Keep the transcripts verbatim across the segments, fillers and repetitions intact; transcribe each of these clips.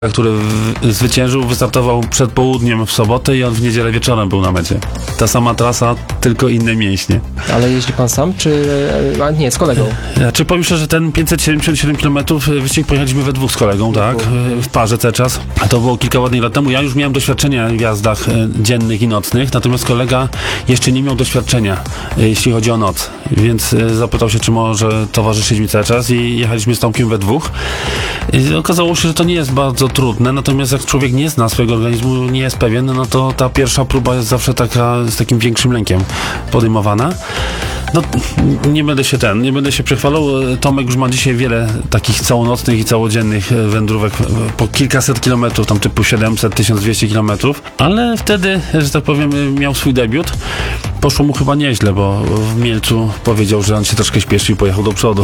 który w, zwyciężył, wystartował przed południem w sobotę i on w niedzielę wieczorem był na mecie. Ta sama trasa, tylko inne mięśnie. Ale jeździ pan sam, czy... A nie, z kolegą? Ja, czy powiem szczerze, że ten pięćset siedemdziesiąt siedem kilometrów wyścig pojechaliśmy we dwóch z kolegą, tak? W parze cały czas. A to było kilka ładnych lat temu. Ja już miałem doświadczenia w jazdach dziennych i nocnych, natomiast kolega jeszcze nie miał doświadczenia, jeśli chodzi o noc. Więc zapytał się, czy może towarzyszyć mi cały czas i jechaliśmy z Tomkiem we dwóch. I okazało się, że to nie jest bardzo trudne, natomiast jak człowiek nie zna swojego organizmu, nie jest pewien, no to ta pierwsza próba jest zawsze taka, z takim większym lękiem podejmowana. No, nie będę się ten, nie będę się przechwalał. Tomek już ma dzisiaj wiele takich całonocnych i całodziennych wędrówek po kilkaset kilometrów, tam typu siedemset, tysiąc dwieście kilometrów, ale wtedy, że tak powiem, miał swój debiut. Poszło mu chyba nieźle, bo w Mielcu powiedział, że on się troszkę śpieszy i pojechał do przodu.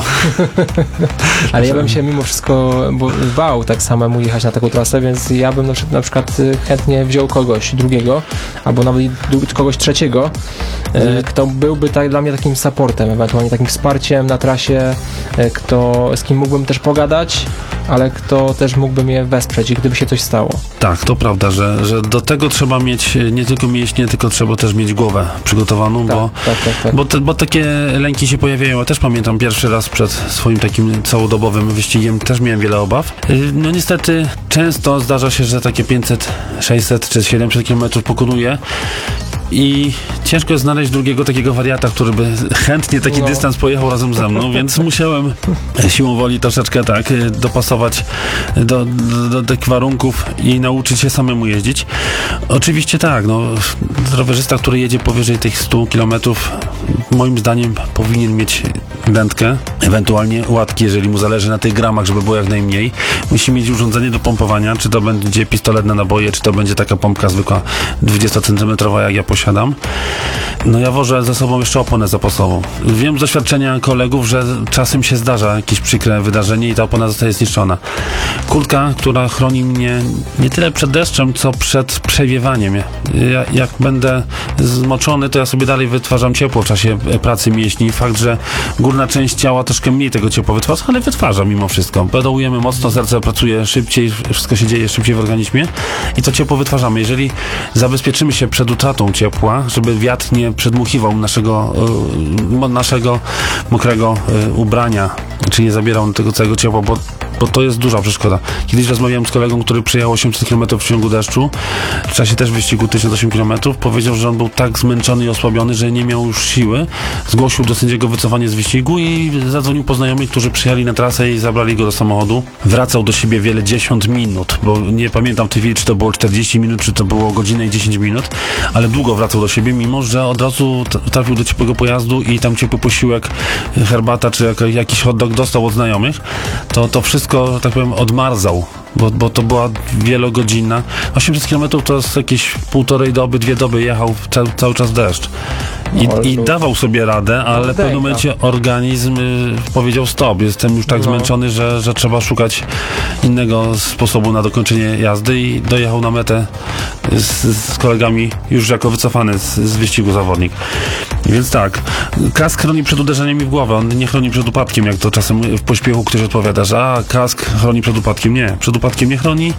Ale ja bym się mimo wszystko bał tak samemu jechać na taką trasę, więc ja bym na przykład, na przykład chętnie wziął kogoś drugiego, albo nawet kogoś trzeciego, hmm. kto byłby tak, dla mnie takim supportem, ewentualnie takim wsparciem na trasie, kto, z kim mógłbym też pogadać, ale kto też mógłby mnie wesprzeć, gdyby się coś stało. Tak, to prawda, że, że do tego trzeba mieć nie tylko mięśnie, tylko trzeba też mieć głowę przygotowaną, tak, bo, tak, tak, tak. Bo, te, bo takie lęki się pojawiają. Ja też pamiętam pierwszy raz przed swoim takim całodobowym wyścigiem, też miałem wiele obaw. No niestety często zdarza się, że takie pięćset, sześćset czy siedemset kilometrów pokonuje i ciężko jest znaleźć drugiego takiego wariata, który by chętnie taki no. dystans pojechał razem ze mną, więc musiałem siłą woli troszeczkę tak dopasować do, do, do tych warunków i nauczyć się samemu jeździć. Oczywiście tak, no rowerzysta, który jedzie powyżej tych stu kilometrów, moim zdaniem powinien mieć wędkę, ewentualnie łatki, jeżeli mu zależy na tych gramach, żeby było jak najmniej. Musi mieć urządzenie do pompowania, czy to będzie pistolet na naboje, czy to będzie taka pompka zwykła dwudziestocentymetrowa, jak ja posiadam. No ja wożę ze sobą jeszcze oponę zapasową. Wiem z doświadczenia kolegów, że czasem się zdarza jakieś przykre wydarzenie i ta opona zostaje zniszczona. Kurtka, która chroni mnie nie tyle przed deszczem, co przed przewiewaniem. Ja, jak będę zmoczony, to ja sobie dalej wytwarzam ciepło w czasie pracy mięśni. Fakt, że górna część ciała troszkę mniej tego ciepła wytwarza, ale wytwarza mimo wszystko. Pedałujemy mocno, serce pracuje szybciej, wszystko się dzieje szybciej w organizmie i to ciepło wytwarzamy. Jeżeli zabezpieczymy się przed utratą ciepła, żeby wiatr nie przedmuchiwał naszego, y, naszego mokrego y, ubrania, czy nie zabierał tego całego ciepła, bo bo to jest duża przeszkoda. Kiedyś rozmawiałem z kolegą, który przejechał osiemset kilometrów w ciągu deszczu, w czasie też wyścigu tysiąc osiem kilometrów, powiedział, że on był tak zmęczony i osłabiony, że nie miał już siły. Zgłosił do sędziego wycofanie z wyścigu i zadzwonił po znajomych, którzy przyjechali na trasę i zabrali go do samochodu. Wracał do siebie wiele dziesiąt minut, bo nie pamiętam w tej chwili, czy to było czterdzieści minut, czy to było godzinę i dziesięć minut, ale długo wracał do siebie, mimo że od razu trafił do ciepłego pojazdu i tam ciepły posiłek, herbata, czy jakiś hot dog dostał od znajomych. To, to wszystko Wszystko, tak powiem, odmarzał, bo, bo to była wielogodzinna. osiemset kilometrów to jest jakieś półtorej doby, dwie doby jechał cały, cały czas deszcz. I, i dawał sobie radę, ale w pewnym momencie organizm y, powiedział stop. Jestem już tak no. zmęczony, że, że trzeba szukać innego sposobu na dokończenie jazdy i dojechał na metę z, z kolegami już jako wycofany z, z wyścigu zawodnik. Więc tak, kask chroni przed uderzeniami w głowę, on nie chroni przed upadkiem, jak to czasem w pośpiechu ktoś odpowiada, że a, kask chroni przed upadkiem. Nie, przed upadkiem nie chroni,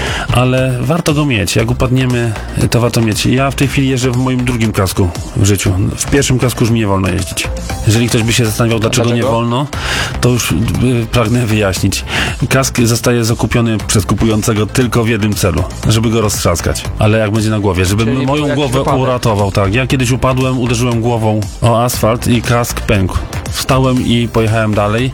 ale warto go mieć. Jak upadniemy, to warto mieć. Ja w tej chwili jeżdżę w moim drugim kasku w życiu. W pierwszym kasku już mi nie wolno jeździć. Jeżeli ktoś by się zastanawiał, dlaczego, dlaczego? nie wolno, to już y, pragnę wyjaśnić. Kask zostaje zakupiony przez kupującego tylko w jednym celu, żeby go roztrzaskać. Ale jak będzie na głowie, żeby Czyli moją głowę wypadek. uratował. Tak, ja kiedyś upadłem, uderzyłem głową o asfalt i kask pękł. Wstałem i pojechałem dalej,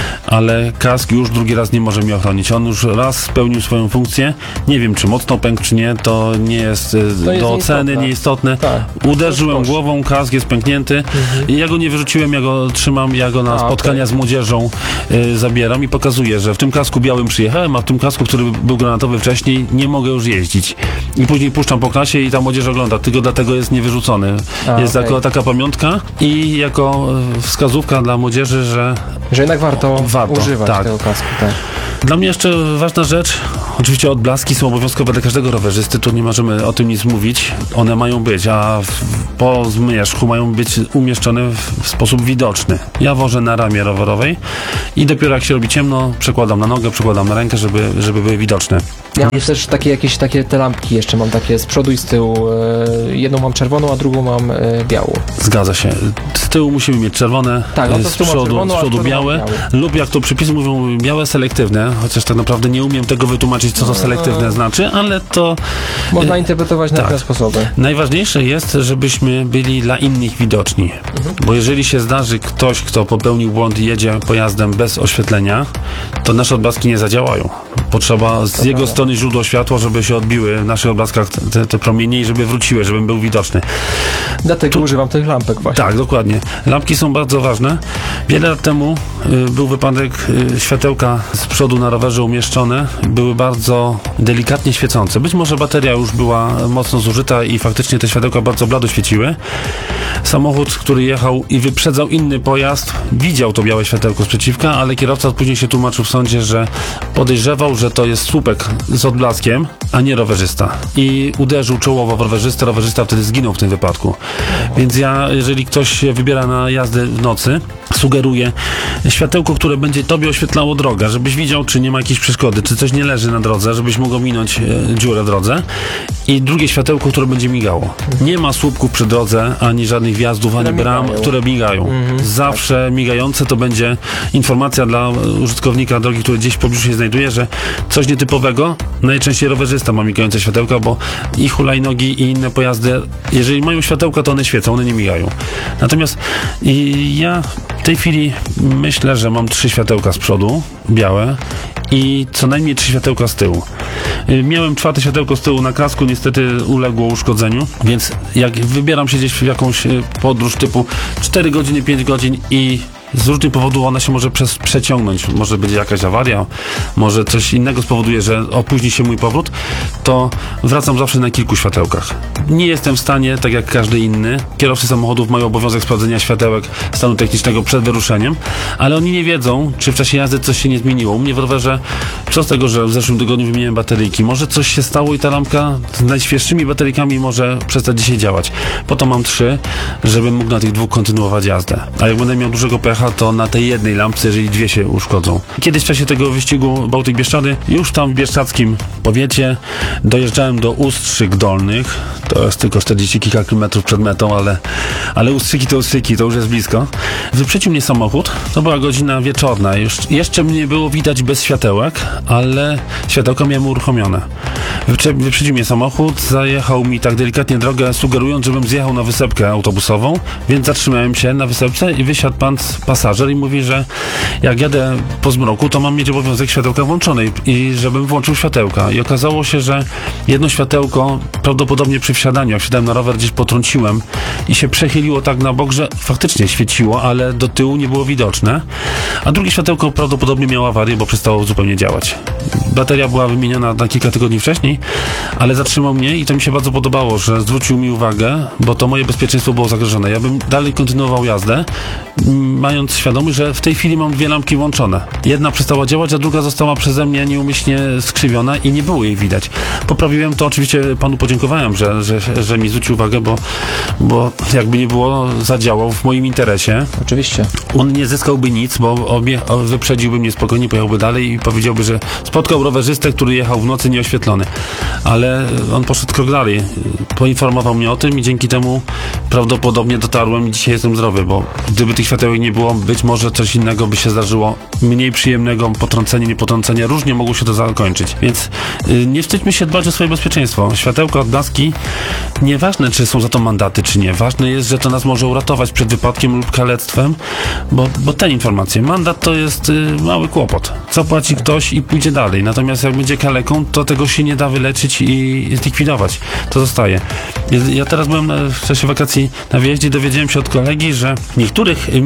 ale kask już drugi raz nie może mnie ochronić. On już raz spełnił swoją funkcję. Nie wiem, czy mocno pękł, czy nie. To nie jest to do jest oceny, nieistotne. Tak. Uderzyłem głową, kask jest pęknięty. Mhm. I ja go nie wyrzuciłem, ja go trzymam, ja go na A, spotkania okay. z młodzieżą y, zabieram i pokazuję, że w tym kasku białym przyjechałem, a w tym kasku, który był granatowy wcześniej, nie mogę już jeździć. I później puszczam po klasie i ta młodzież ogląda. Tylko dlatego jest niewyrzucony. A, jest okay. jako taka pamiątka i jako wskazówka dla młodzieży, że że jednak warto, warto używać tak. tego kasku. Tak. Dla mnie jeszcze ważna rzecz, Oczywiście odblaski są obowiązkowe dla każdego rowerzysty, tu nie możemy o tym nic mówić. One mają być, a w, po zmierzchu mają być umieszczone w, w sposób widoczny. Ja wożę na ramię rowerowej i dopiero jak się robi ciemno, przekładam na nogę, przekładam na rękę, żeby, żeby były widoczne. Ja mam też takie jakieś takie te lampki jeszcze mam takie z przodu i z tyłu. E, jedną mam czerwoną, a drugą mam e, białą. Zgadza się. Z tyłu musimy mieć czerwone, Tak, no to z z tyłu mam przodu, czerwoną, z a z przodu przodu białe, mam białe. lub jak to przepisy mówią, białe selektywne, chociaż tak naprawdę nie umiem tego wytłumaczyć, co to selektywne znaczy, ale to Można interpretować na tak. różne sposoby. najważniejsze jest, żebyśmy byli dla innych widoczni. Mhm. Bo jeżeli się zdarzy ktoś, kto popełnił błąd i jedzie pojazdem bez oświetlenia, to nasze odblaski nie zadziałają. Potrzeba z jego strony źródło światła, żeby się odbiły w naszych odblaskach te, te promienie i żeby wróciły, żebym był widoczny. Dlatego używam tych lampek właśnie. Tak, dokładnie. Lampki są bardzo ważne. Wiele lat temu y, był wypadek, y, światełka z przodu na rowerze umieszczone były bardzo delikatnie świecące. Być może bateria już była mocno zużyta i faktycznie te światełka bardzo blado świeciły. Samochód, który jechał i wyprzedzał inny pojazd, widział to białe światełko z przeciwka, ale kierowca później się tłumaczył w sądzie, że podejrzewał, że to jest słupek z odblaskiem, a nie rowerzysta. I uderzył czołowo w rowerzystę, rowerzysta wtedy zginął w tym wypadku. Więc ja, jeżeli ktoś się wybiera na jazdę w nocy, sugeruję światełko, które będzie tobie oświetlało drogę, żebyś widział, czy nie ma jakiejś przeszkody, czy coś nie leży na drodze, żebyś mógł minąć e, dziurę w drodze. I drugie światełko, które będzie migało. Nie ma słupków przy drodze, ani żadnych wjazdów, ani Które bram, migają. które migają. Mhm, Zawsze migające to będzie informacja dla użytkownika drogi, który gdzieś w pobliżu się znajduje, że coś nietypowego, najczęściej rowerzysta ma migające światełka, bo i hulajnogi, i inne pojazdy, jeżeli mają światełka, to one świecą, one nie migają. Natomiast i ja w tej chwili myślę, że mam trzy światełka z przodu, białe, i co najmniej trzy światełka z tyłu. Y, Miałem czwarte światełko z tyłu na kasku, niestety uległo uszkodzeniu, więc jak wybieram się gdzieś w jakąś y, podróż typu cztery godziny, pięć godzin i z różnych powodów ona się może przez, przeciągnąć, może będzie jakaś awaria, może coś innego spowoduje, że opóźni się mój powrót, to wracam zawsze na kilku światełkach. Nie jestem w stanie, tak jak każdy inny, kierowcy samochodów mają obowiązek sprawdzenia światełek stanu technicznego przed wyruszeniem, ale oni nie wiedzą, czy w czasie jazdy coś się nie zmieniło. U mnie w rowerze, co z tego, że w zeszłym tygodniu wymieniłem bateryjki, może coś się stało i ta lampka z najświeższymi bateryjkami może przestać dzisiaj działać. Po to mam trzy, żebym mógł na tych dwóch kontynuować jazdę. A jak będę miał dużego pecha, to na tej jednej lampce, jeżeli dwie się uszkodzą. Kiedyś w czasie tego wyścigu Bałtyk-Bieszczady, już tam w bieszczadzkim powiecie, dojeżdżałem do Ustrzyk Dolnych. To jest tylko czterdzieści kilka kilometrów przed metą, ale, ale Ustrzyki to Ustrzyki, to już jest blisko. Wyprzedził mnie samochód, to była godzina wieczorna. Już, jeszcze mnie było widać bez światełek, ale światełka miałem uruchomione. Wyprze, wyprzedził mnie samochód, zajechał mi tak delikatnie drogę, sugerując, żebym zjechał na wysepkę autobusową, więc zatrzymałem się na wysepce i wysiadł pan pasażer i mówi, że jak jadę po zmroku, to mam mieć obowiązek światełka włączonej i żebym włączył światełka. I okazało się, że jedno światełko prawdopodobnie przy wsiadaniu, jak wsiadałem na rower, gdzieś potrąciłem i się przechyliło tak na bok, że faktycznie świeciło, ale do tyłu nie było widoczne. A drugie światełko prawdopodobnie miało awarię, bo przestało zupełnie działać. Bateria była wymieniona na kilka tygodni wcześniej, ale zatrzymał mnie i to mi się bardzo podobało, że zwrócił mi uwagę, bo to moje bezpieczeństwo było zagrożone. Ja bym dalej kontynuował jazdę, mając świadomość, że w tej chwili mam dwie lampki włączone. Jedna przestała działać, a druga została przeze mnie nieumyślnie skrzywiona i nie było jej widać. Poprawiłem to, oczywiście panu podziękowałem, że, że, że mi zwrócił uwagę, bo, bo jakby nie było, zadziałał w moim interesie. Oczywiście. On nie zyskałby nic, bo obie, wyprzedziłby mnie spokojnie, pojechałby dalej i powiedziałby, że spotkał rowerzystę, który jechał w nocy nieoświetlony. Ale on poszedł krok dalej. Poinformował mnie o tym i dzięki temu prawdopodobnie dotarłem i dzisiaj jestem zdrowy, bo gdyby tych światełek nie było, być może coś innego by się zdarzyło, mniej przyjemnego, potrącenie, nie potrącenie, różnie mogło się to zakończyć. Więc yy, nie wstydźmy się dbać o swoje bezpieczeństwo. Światełka, odblaski, nieważne, czy są za to mandaty, czy nie. Ważne jest, że to nas może uratować przed wypadkiem lub kalectwem, bo, bo te informacje. Mandat to jest yy, mały kłopot. Zapłaci ktoś i pójdzie dalej. Natomiast jak będzie kaleką, to tego się nie da wyleczyć i zlikwidować. To zostaje. Ja teraz byłem na, w czasie wakacji na wyjeździe, dowiedziałem się od kolegi, że w niektórych miejscach na świecie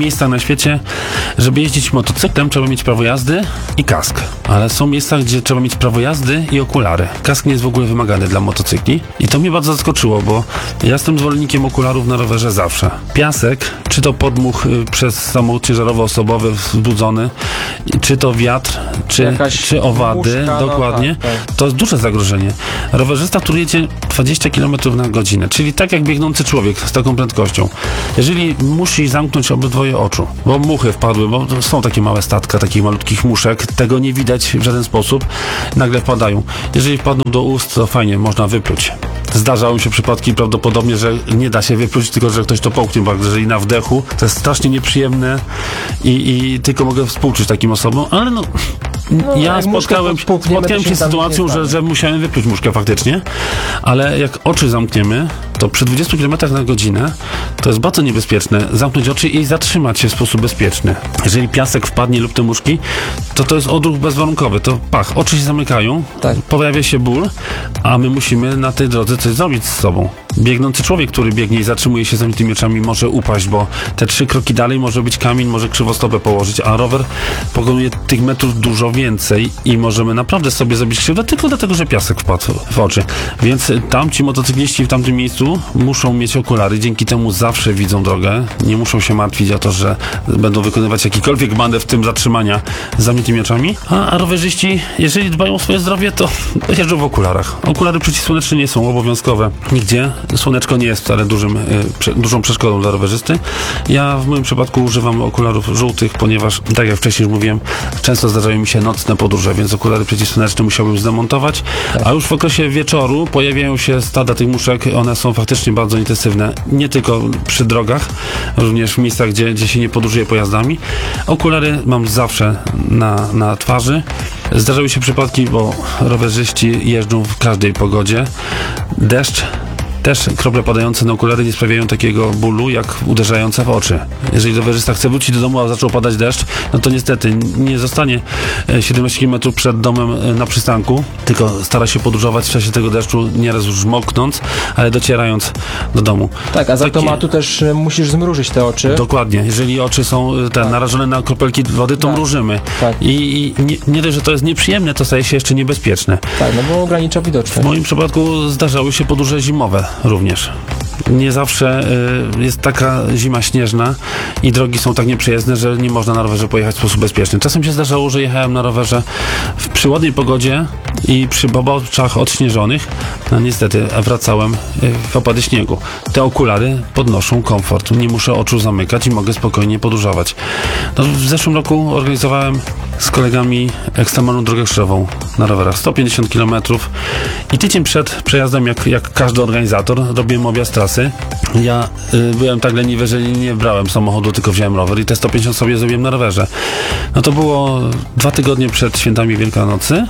świecie, żeby jeździć motocyklem, trzeba mieć prawo jazdy i kask. Ale są miejsca, gdzie trzeba mieć prawo jazdy i okulary. Kask nie jest w ogóle wymagany dla motocykli. I to mnie bardzo zaskoczyło, bo ja jestem zwolennikiem okularów na rowerze zawsze. Piasek, czy to podmuch y, przez samochód ciężarowo-osobowy wzbudzony, czy to wiatr, czy, Jakaś czy owady, muszka, no dokładnie, tak, tak. to jest duże zagrożenie. Rowerzysta, który jedzie dwadzieścia kilometrów na godzinę, czyli tak jak biegnący człowiek z taką prędkością. Jeżeli musi zamknąć obydwoje oczu, bo muchy wpadły, bo są takie małe statka, takich malutkich muszek, tego nie widać w żaden sposób, nagle wpadają. Jeżeli wpadną do ust, to fajnie, można wypluć. Zdarzały mi się przypadki prawdopodobnie, że nie da się wypluć, tylko że ktoś to połknie, bo jeżeli na wdechu, to jest strasznie nieprzyjemne i, i tylko mogę współczuć takim osobom, ale no, No, ja jak spotkałem, muszkę połkniemy, spotkałem to się się z tam sytuacją, nie że, stanie. że musiałem wypluć muszkę faktycznie, ale jak oczy zamkniemy, to przy dwudziestu kilometrach na godzinę to jest bardzo niebezpieczne zamknąć oczy i zatrzymać się w sposób bezpieczny. Jeżeli piasek wpadnie lub te muszki, to to jest odruch bezwarunkowy, to pach, oczy się zamykają, Tak. pojawia się ból, a my musimy na tej drodze coś zrobić z sobą. Biegnący człowiek, który biegnie i zatrzymuje się z zamkniętymi oczami, może upaść, bo te trzy kroki dalej może być kamień, może krzywostopę położyć, a rower pokonuje tych metrów dużo więcej i możemy naprawdę sobie zrobić krzywdę tylko dlatego, że piasek wpadł w oczy. Więc tam ci motocykliści w tamtym miejscu muszą mieć okulary, dzięki temu zawsze widzą drogę, nie muszą się martwić o to, że będą wykonywać jakikolwiek manewr, w tym zatrzymania z zamkniętymi oczami, a, a rowerzyści, jeżeli dbają o swoje zdrowie, to jeżdżą w okularach. Okulary przeciwsłoneczne nie są obowiązkowe nigdzie. Słoneczko nie jest wcale dużym, y, prze, dużą przeszkodą dla rowerzysty. Ja w moim przypadku używam okularów żółtych, ponieważ, tak jak wcześniej już mówiłem, często zdarzają mi się nocne podróże, więc okulary przeciwsłoneczne musiałbym zdemontować, a już w okresie wieczoru pojawiają się stada tych muszek, one są faktycznie bardzo intensywne, nie tylko przy drogach, również w miejscach, gdzie, gdzie się nie podróżuje pojazdami. Okulary mam zawsze na, na twarzy. Zdarzały się przypadki, bo rowerzyści jeżdżą w każdej pogodzie. Deszcz, też krople padające na okulary nie sprawiają takiego bólu, jak uderzające w oczy. Jeżeli rowerzysta chce wrócić do domu, a zaczął padać deszcz, no to niestety nie zostanie siedemnaście kilometrów przed domem na przystanku, tylko stara się podróżować w czasie tego deszczu, nieraz już moknąc, ale docierając do domu. Tak, a z Takie- automatu też y, musisz zmrużyć te oczy. Dokładnie. Jeżeli oczy są y, te, Tak. narażone na kropelki wody, to Tak. mrużymy. Tak. I, i nie, nie dość, że to jest nieprzyjemne, to staje się jeszcze niebezpieczne. Tak, no bo ogranicza W widoczność. moim przypadku zdarzały się podróże zimowe również. Nie zawsze y, jest taka zima śnieżna i drogi są tak nieprzyjezdne, że nie można na rowerze pojechać w sposób bezpieczny. Czasem się zdarzało, że jechałem na rowerze w, przy ładnej pogodzie i przy poboczach odśnieżonych. No niestety wracałem y, w opady śniegu. Te okulary podnoszą komfort. Nie muszę oczu zamykać i mogę spokojnie podróżować. No, w zeszłym roku organizowałem z kolegami ekstremalną drogę krzyżową na rowerach. sto pięćdziesiąt kilometrów i tydzień przed przejazdem, jak, jak każdy organizator, robiłem objazd trasy. Ja y, byłem tak leniwy, że nie brałem samochodu, tylko wziąłem rower i te sto pięćdziesiąt sobie zrobiłem na rowerze. No to było dwa tygodnie przed świętami Wielkanocy.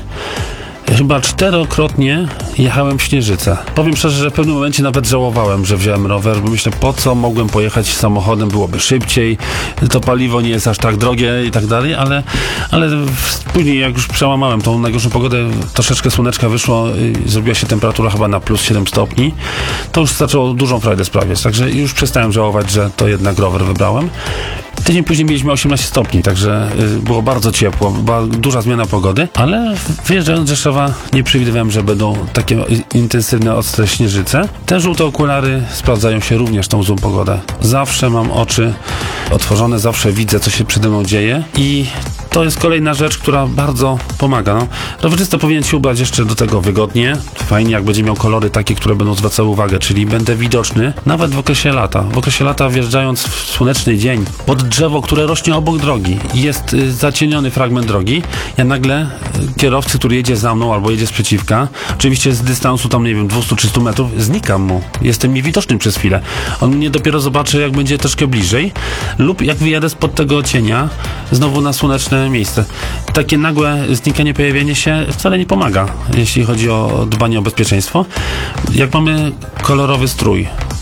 Chyba czterokrotnie jechałem w Śnieżycę. Powiem szczerze, że w pewnym momencie nawet żałowałem, że wziąłem rower, bo myślę, po co mogłem pojechać samochodem, byłoby szybciej, to paliwo nie jest aż tak drogie i tak dalej, ale, ale w- później jak już przełamałem tą najgorszą pogodę, troszeczkę słoneczka wyszło, y, zrobiła się temperatura chyba na plus siedem stopni, to już zaczęło dużą frajdę sprawiać, także już przestałem żałować, że to jednak rower wybrałem. Tydzień później mieliśmy osiemnaście stopni, także y, było bardzo ciepło, była duża zmiana pogody, ale wyjeżdżając z Rzeszowa nie przewidywałem, że będą takie i- intensywne, ostre śnieżyce. Te żółte okulary sprawdzają się również tą złą pogodę. Zawsze mam oczy otworzone, zawsze widzę, co się przede mną dzieje i to jest kolejna rzecz, która bardzo pomaga. No, rowerzysta powinien się ubrać jeszcze do tego wygodnie. Fajnie, jak będzie miał kolory takie, które będą zwracały uwagę, czyli będę widoczny nawet w okresie lata. W okresie lata, wjeżdżając w słoneczny dzień pod drzewo, które rośnie obok drogi, jest y, zacieniony fragment drogi, ja nagle y, kierowcy, który jedzie za mną albo jedzie sprzeciwka, oczywiście z dystansu tam, nie wiem, dwieście trzysta metrów, znikam mu. Jestem niewidoczny przez chwilę. On mnie dopiero zobaczy, jak będzie troszkę bliżej lub jak wyjadę spod tego cienia znowu na słoneczne miejsce. Takie nagłe znikanie, pojawienie się wcale nie pomaga, jeśli chodzi o dbanie o bezpieczeństwo. Jak mamy kolorowy strój,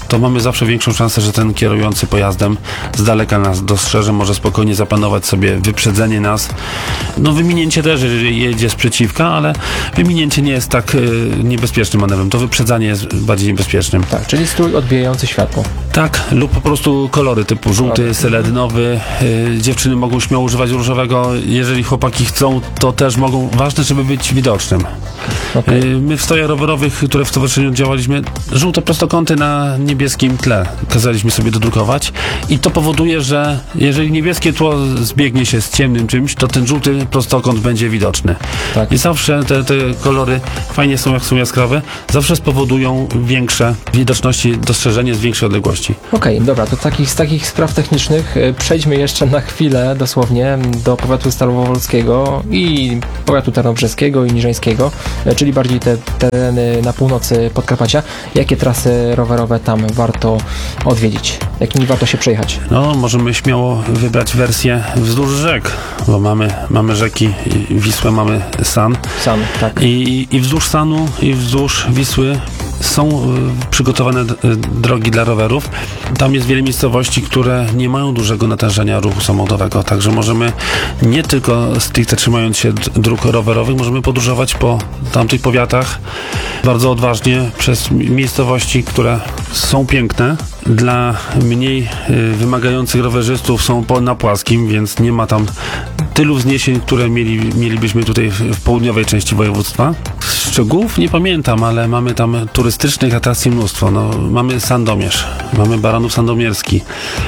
to mamy zawsze większą szansę, że ten kierujący pojazdem z daleka nas dostrzeże, może spokojnie zaplanować sobie wyprzedzenie nas. No wyminięcie też, jeżeli jedzie z przeciwka, ale wyminięcie nie jest tak y, niebezpiecznym manewrem. To wyprzedzanie jest bardziej niebezpiecznym. Tak, czyli strój odbijający światło. Tak, lub po prostu kolory typu żółty, seledynowy. Y, dziewczyny mogą śmiało używać różowego. Jeżeli chłopaki chcą, to też mogą. Ważne, żeby być widocznym. Okay. Y, my w stojach rowerowych, które w stowarzyszeniu działaliśmy, żółte prostokąty na niebieskim tle kazaliśmy sobie dodrukować i to powoduje, że jeżeli niebieskie tło zbiegnie się z ciemnym czymś, to ten żółty prostokąt będzie widoczny. Tak. I zawsze te, te kolory fajnie są, jak są jaskrawe, zawsze spowodują większe widoczności, dostrzeżenie z większej odległości. Okej, okay, dobra, to takich, z takich spraw technicznych y, przejdźmy jeszcze na chwilę dosłownie do powiatu stalowowolskiego i powiatu tarnobrzeskiego i niżeńskiego, y, czyli bardziej te tereny na północy Podkarpacia. Jakie trasy rowerowe tam warto odwiedzić? Jakimi warto się przejechać? No, możemy śmiało wybrać wersję wzdłuż rzek, bo mamy, mamy rzeki Wisłę, mamy San. San, tak. I, i wzdłuż Sanu, i wzdłuż Wisły są y, przygotowane y, drogi dla rowerów. Tam jest wiele miejscowości, które nie mają dużego natężenia ruchu samochodowego, także możemy nie tylko stricte trzymając się d- dróg rowerowych, możemy podróżować po tamtych powiatach bardzo odważnie przez miejscowości, które są piękne. Dla mniej y, wymagających rowerzystów są po, na płaskim, więc nie ma tam tylu wzniesień, które mieli, mielibyśmy tutaj w, w południowej części województwa. Szczegółów nie pamiętam, ale mamy tam turystycznych atrakcji mnóstwo. No, mamy Sandomierz, mamy Baranów Sandomierski,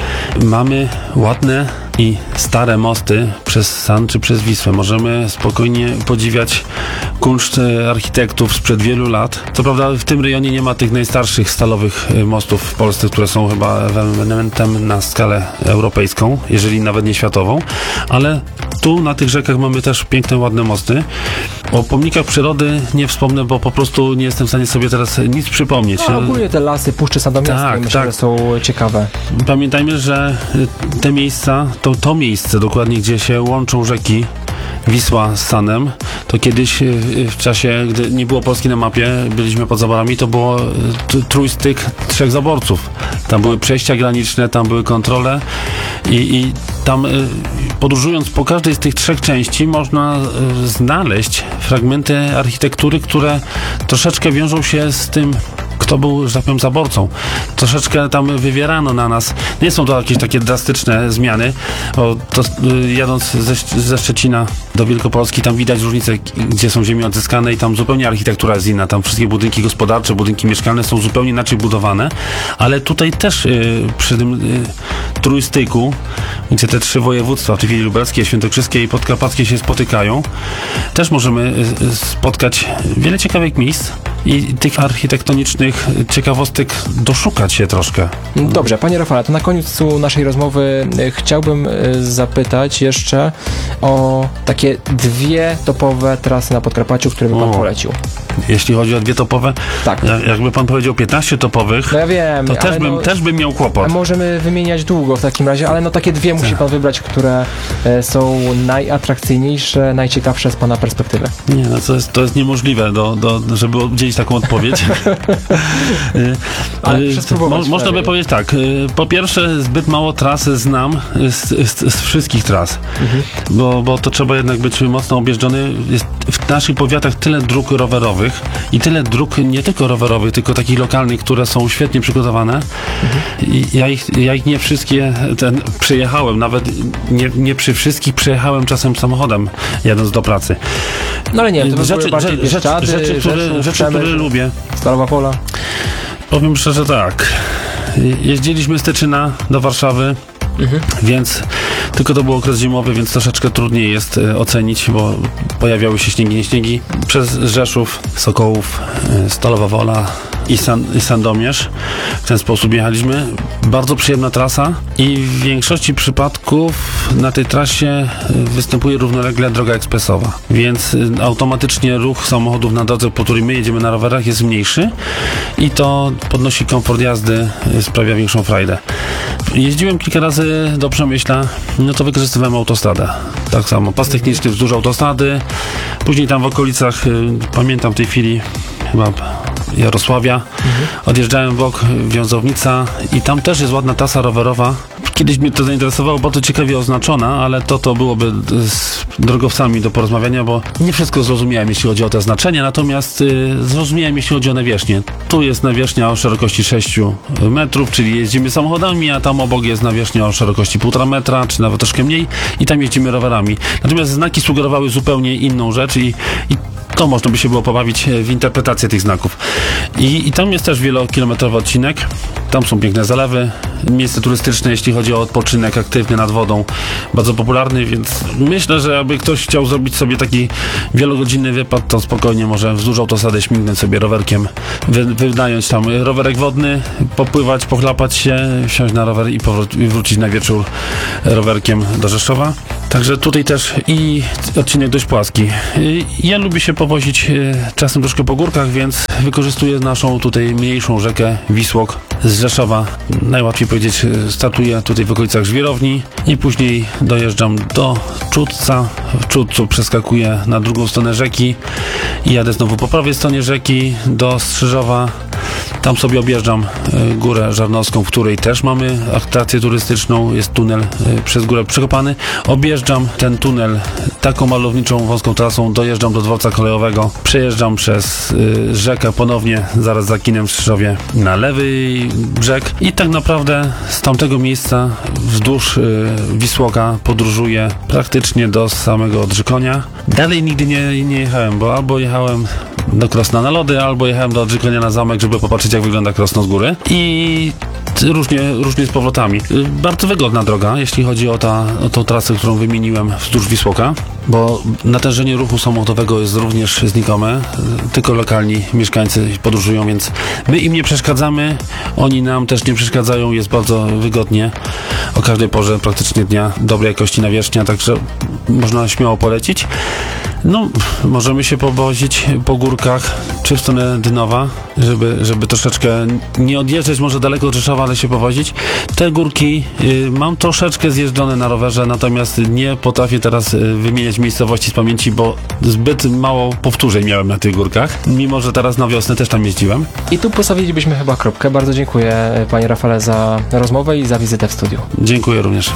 mamy ładne i stare mosty przez San czy przez Wisłę. Możemy spokojnie podziwiać kunszt architektów sprzed wielu lat. Co prawda w tym rejonie nie ma tych najstarszych stalowych mostów w Polsce, które są chyba elementem na skalę europejską, jeżeli nawet nie światową, ale tu na tych rzekach mamy też piękne, ładne mosty. O pomnikach przyrody nie wspomnę, bo po prostu nie jestem w stanie sobie teraz nic przypomnieć. No, ogólnie te lasy Puszczy Sandomierskiej tak, myślę, tak. że są ciekawe. Pamiętajmy, że te miejsca, to, to miejsce dokładnie, gdzie się łączą rzeki Wisła z Sanem, to kiedyś w czasie, gdy nie było Polski na mapie, byliśmy pod zaborami, to było t- trójstyk trzech zaborców. Tam były przejścia graniczne, tam były kontrole i, i tam podróżując po każdej z tych trzech części można znaleźć fragmenty architektury, które troszeczkę wiążą się z tym, kto był, że tak powiem, zaborcą. Troszeczkę tam wywierano na nas. Nie są to jakieś takie drastyczne zmiany. O, to, y, jadąc ze, ze Szczecina do Wielkopolski, tam widać różnice, gdzie są ziemie odzyskane i tam zupełnie architektura jest inna. Tam wszystkie budynki gospodarcze, budynki mieszkalne są zupełnie inaczej budowane, ale tutaj też y, przy tym y, trójstyku, gdzie te trzy województwa, w tej chwili lubelskie, świętokrzyskie i podkarpackie się spotykają, też możemy y, spotkać wiele ciekawych miejsc i tych architektonicznych ciekawostek doszukać się troszkę. Dobrze, panie Rafale, to na końcu naszej rozmowy chciałbym zapytać jeszcze o takie dwie topowe trasy na Podkarpaciu, które by pan O. polecił. Jeśli chodzi o dwie topowe, Tak. ja- jakby pan powiedział piętnaście topowych, No ja wiem, to też ale bym, no, też bym miał a kłopot. możemy wymieniać długo w takim razie, ale no takie dwie musi pan wybrać, które e, są najatrakcyjniejsze, najciekawsze z pana perspektywy. Nie, no to jest, to jest niemożliwe, do, do, żeby udzielić taką odpowiedź. Y, Ale y, przespróbować mo, można by przynajmniej. powiedzieć tak, y, po pierwsze zbyt mało trasy znam z, z, z wszystkich tras, Mhm. bo, bo to trzeba jednak być mocno objeżdżony. Jest w naszych powiatach tyle dróg rowerowych i tyle dróg nie tylko rowerowych, tylko takich lokalnych, które są świetnie przygotowane. Mhm. I ja ich, ja ich nie wszystkie ten, przejechałem, nawet nie, nie przy wszystkich przejechałem czasem samochodem, jadąc do pracy. No ale nie wiem, to by Rzeczy, były bardziej rzeczy, rzeczy, Bieszczady, rzeczy, które, Rzeszów, rzeczy, które Przemyśl, lubię. Stalowa Wola. Powiem szczerze tak. Jeździliśmy z Teczyna do Warszawy, Mhm. więc tylko to był okres zimowy, więc troszeczkę trudniej jest e, ocenić, bo pojawiały się śniegi, nie śniegi. Przez Rzeszów, Sokołów, e, Stalowa Wola i, San, i Sandomierz. W ten sposób jechaliśmy. Bardzo przyjemna trasa i w większości przypadków na tej trasie e, występuje równolegle droga ekspresowa, więc e, automatycznie ruch samochodów na drodze, po której my jedziemy na rowerach, jest mniejszy i to podnosi komfort jazdy, e, sprawia większą frajdę. Jeździłem kilka razy do Przemyśla, no to wykorzystywałem autostradę. Tak samo, pas techniczny wzdłuż autostrady. Później tam w okolicach, y, pamiętam w tej chwili, chyba Jarosławia, Odjeżdżałem w bok Wiązownica i tam też jest ładna trasa rowerowa. Kiedyś mnie to zainteresowało, bardzo ciekawie oznaczona, ale to to byłoby z drogowcami do porozmawiania, bo nie wszystko zrozumiałem, jeśli chodzi o te znaczenia, natomiast y, zrozumiałem, jeśli chodzi o nawierzchnię. Tu jest nawierzchnia o szerokości sześć metrów, czyli jeździmy samochodami, a tam obok jest nawierzchnia o szerokości półtora metra, czy nawet troszkę mniej i tam jeździmy rowerami. Natomiast znaki sugerowały zupełnie inną rzecz i, i to można by się było pobawić w interpretację tych znaków. I, i tam jest też wielokilometrowy odcinek. Tam są piękne zalewy, miejsce turystyczne, jeśli chodzi o odpoczynek aktywny nad wodą, bardzo popularny, więc myślę, że aby ktoś chciał zrobić sobie taki wielogodzinny wypad, to spokojnie może wzdłuż autostrady śmignąć sobie rowerkiem, wy, wynająć tam rowerek wodny, popływać, pochlapać się, wsiąść na rower i, powró- i wrócić na wieczór rowerkiem do Rzeszowa. Także tutaj też i odcinek dość płaski. Ja lubię się powozić czasem troszkę po górkach, więc wykorzystuję naszą tutaj mniejszą rzekę Wisłok z Rzeszowa. Najłatwiej powiedzieć, startuję tutaj w okolicach Żwirowni i później dojeżdżam do Czudca. W Czudcu przeskakuję na drugą stronę rzeki i jadę znowu po prawej stronie rzeki do Strzyżowa. Tam sobie objeżdżam Górę Żarnowską, w której też mamy atrakcję turystyczną. Jest tunel przez górę przekopany. Objeżdżam ten tunel taką malowniczą, wąską trasą, dojeżdżam do dworca kolejowego, przejeżdżam przez rzekę ponownie, zaraz za kinem w Strzyżowie na lewy brzeg i tak naprawdę z tamtego miejsca wzdłuż Wisłoka podróżuję praktycznie do samego Odrzykonia. Dalej nigdy nie, nie jechałem, bo albo jechałem do Krosna na lody, albo jechałem do Odrzykonia na zamek, żeby popatrzeć, jak wygląda Krosno z góry. I różnie, różnie z powrotami. Bardzo wygodna droga, jeśli chodzi o, ta, o tą trasę, którą wymieniłem wzdłuż Wisłoka, bo natężenie ruchu samochodowego jest również znikome. Tylko lokalni mieszkańcy podróżują, więc my im nie przeszkadzamy, oni nam też nie przeszkadzają, jest bardzo wygodnie. O każdej porze praktycznie dnia dobrej jakości nawierzchnia, także można śmiało polecić. No, możemy się powozić po górkach, czy w stronę Dynowa, żeby, żeby troszeczkę nie odjeżdżać może daleko od Rzeszowa, ale się powozić. Te górki y, mam troszeczkę zjeżdżone na rowerze, natomiast nie potrafię teraz y, wymieniać miejscowości z pamięci, bo zbyt mało powtórzeń miałem na tych górkach, mimo że teraz na wiosnę też tam jeździłem. I tu postawilibyśmy chyba kropkę. Bardzo dziękuję, panie Rafale, za rozmowę i za wizytę w studiu. Dziękuję również.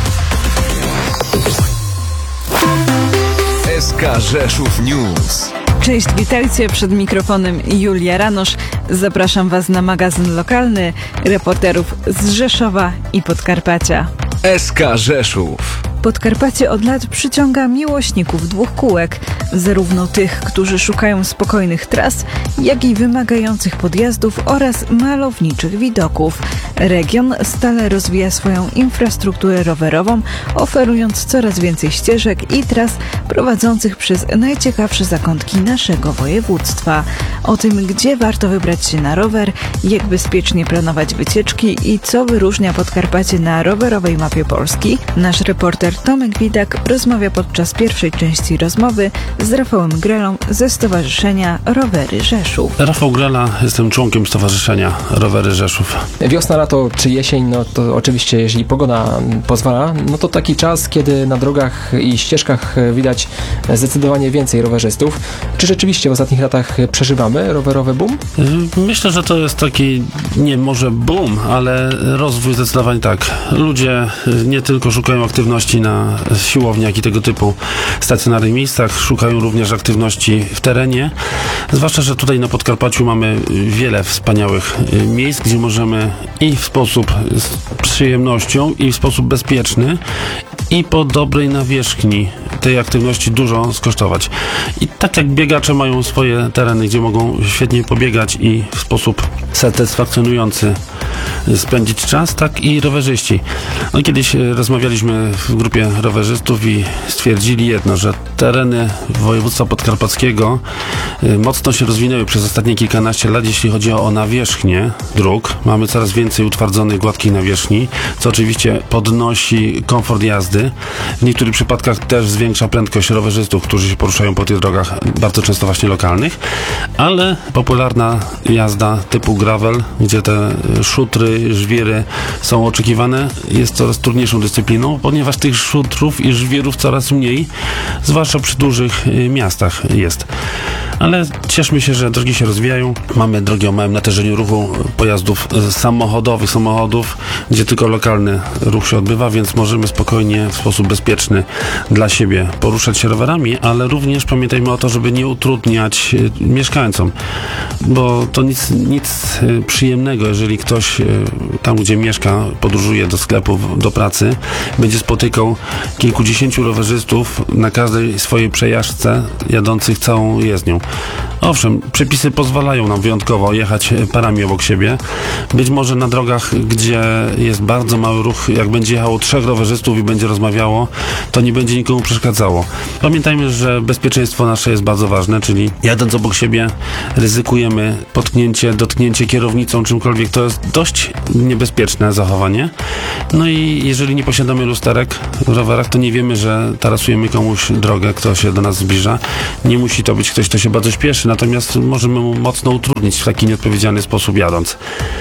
S K Rzeszów News. Cześć, witajcie, przed mikrofonem Julia Ranosz. Zapraszam Was na magazyn lokalny reporterów z Rzeszowa i Podkarpacia. S K Rzeszów. Podkarpacie od lat przyciąga miłośników dwóch kółek, zarówno tych, którzy szukają spokojnych tras, jak i wymagających podjazdów oraz malowniczych widoków. Region stale rozwija swoją infrastrukturę rowerową, oferując coraz więcej ścieżek i tras prowadzących przez najciekawsze zakątki naszego województwa. O tym, gdzie warto wybrać się na rower, jak bezpiecznie planować wycieczki i co wyróżnia Podkarpacie na rowerowej mapie Polski, nasz reporter Tomek Widak rozmawia podczas pierwszej części rozmowy z Rafałem Grelą ze Stowarzyszenia Rowery Rzeszów. Rafał Grela, jestem członkiem Stowarzyszenia Rowery Rzeszów. Wiosna, lato czy jesień, no to oczywiście, jeżeli pogoda pozwala, no to taki czas, kiedy na drogach i ścieżkach widać zdecydowanie więcej rowerzystów. Czy rzeczywiście w ostatnich latach przeżywamy rowerowy boom? Myślę, że to jest taki, nie może boom, ale rozwój zdecydowanie tak. Ludzie nie tylko szukają aktywności na siłowniach i tego typu stacjonarnych miejscach, szukają również aktywności w terenie. Zwłaszcza, że tutaj na Podkarpaciu mamy wiele wspaniałych miejsc, gdzie możemy i w sposób z przyjemnością, i w sposób bezpieczny, i po dobrej nawierzchni tej aktywności dużo skosztować. I tak jak biegacze mają swoje tereny, gdzie mogą świetnie pobiegać i w sposób satysfakcjonujący spędzić czas, tak i rowerzyści. No, kiedyś rozmawialiśmy w grupie rowerzystów i stwierdzili jedno, że tereny województwa podkarpackiego mocno się rozwinęły przez ostatnie kilkanaście lat, jeśli chodzi o nawierzchnię dróg. Mamy coraz więcej utwardzonych, gładkich nawierzchni, co oczywiście podnosi komfort jazdy. W niektórych przypadkach też zwiększa prędkość rowerzystów, którzy się poruszają po tych drogach, bardzo często właśnie lokalnych, ale popularna jazda typu gravel, gdzie te szutry, żwiry są oczekiwane, jest coraz trudniejszą dyscypliną, ponieważ tych szutrów i żwirów coraz mniej, zwłaszcza przy dużych miastach jest. ale cieszmy się, że drogi się rozwijają. Mamy drogi o małym natężeniu ruchu pojazdów samochodowych, samochodów, gdzie tylko lokalny ruch się odbywa, więc możemy spokojnie, w sposób bezpieczny dla siebie poruszać się rowerami, ale również pamiętajmy o to, żeby nie utrudniać mieszkańcom, bo to nic, nic przyjemnego, jeżeli ktoś tam, gdzie mieszka, podróżuje do sklepów, do pracy, będzie spotykał kilkudziesięciu rowerzystów na każdej swojej przejażdżce jadących całą jezdnią. Owszem, przepisy pozwalają nam wyjątkowo jechać parami obok siebie. Być może na drogach, gdzie jest bardzo mały ruch, jak będzie jechało trzech rowerzystów i będzie rozmawiało, to nie będzie nikomu przeszkadzało. Pamiętajmy, że bezpieczeństwo nasze jest bardzo ważne, czyli jadąc obok siebie ryzykujemy potknięcie, dotknięcie kierownicą, czymkolwiek. To jest dość niebezpieczne zachowanie. No i jeżeli nie posiadamy lusterek w rowerach, to nie wiemy, że tarasujemy komuś drogę, kto się do nas zbliża. Nie musi to być ktoś, kto się bardzo śpieszy, natomiast możemy mu mocno utrudnić w taki nieodpowiedzialny sposób jadąc.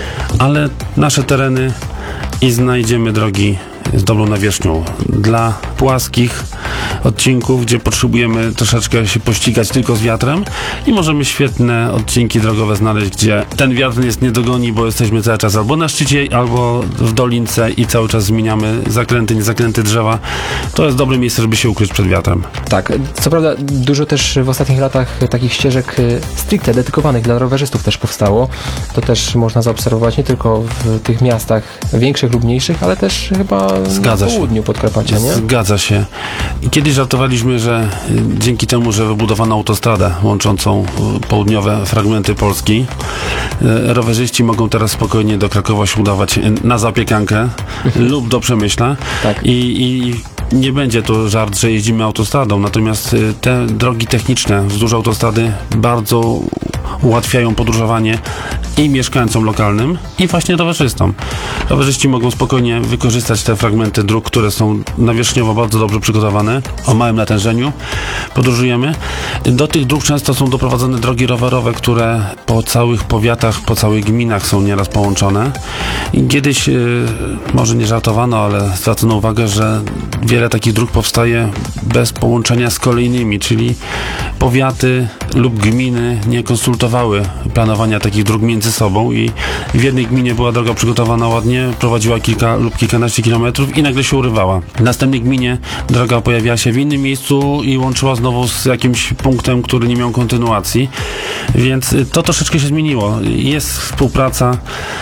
Ale nasze tereny i znajdziemy drogi z dobrą nawierzchnią. Dla płaskich odcinków, gdzie potrzebujemy troszeczkę się pościgać tylko z wiatrem i możemy świetne odcinki drogowe znaleźć, gdzie ten wiatr nas nie dogoni, bo jesteśmy cały czas albo na szczycie, albo w dolince i cały czas zmieniamy zakręty, niezakręty drzewa. To jest dobre miejsce, żeby się ukryć przed wiatrem. Tak, co prawda dużo też w ostatnich latach takich ścieżek stricte dedykowanych dla rowerzystów też powstało. To też można zaobserwować nie tylko w tych miastach większych lub mniejszych, ale też chyba Zgadza na południu się. Podkarpacia, nie? Zgadza się. Kiedyś żartowaliśmy, że dzięki temu, że wybudowano autostradę łączącą południowe fragmenty Polski, rowerzyści mogą teraz spokojnie do Krakowa się udawać na zapiekankę lub do Przemyśla. Tak. I, i nie będzie to żart, że jeździmy autostradą, natomiast te drogi techniczne wzdłuż autostrady bardzo ułatwiają podróżowanie i mieszkańcom lokalnym, i właśnie rowerzystom. Rowerzyści mogą spokojnie wykorzystać te fragmenty dróg, które są nawierzchniowo bardzo dobrze przygotowane, o małym natężeniu. Podróżujemy. Do tych dróg często są doprowadzone drogi rowerowe, które po całych powiatach, po całych gminach są nieraz połączone. I kiedyś, yy, może nie żartowano, ale zwracono uwagę, że wiele takich dróg powstaje bez połączenia z kolejnymi, czyli powiaty lub gminy nie konsultowały planowania takich dróg między sobą i w jednej gminie była droga przygotowana ładnie, prowadziła kilka lub kilkanaście kilometrów i nagle się urywała. W następnej gminie droga pojawiała się w innym miejscu i łączyła znowu z jakimś punktem, który nie miał kontynuacji, więc to troszeczkę się zmieniło. Jest współpraca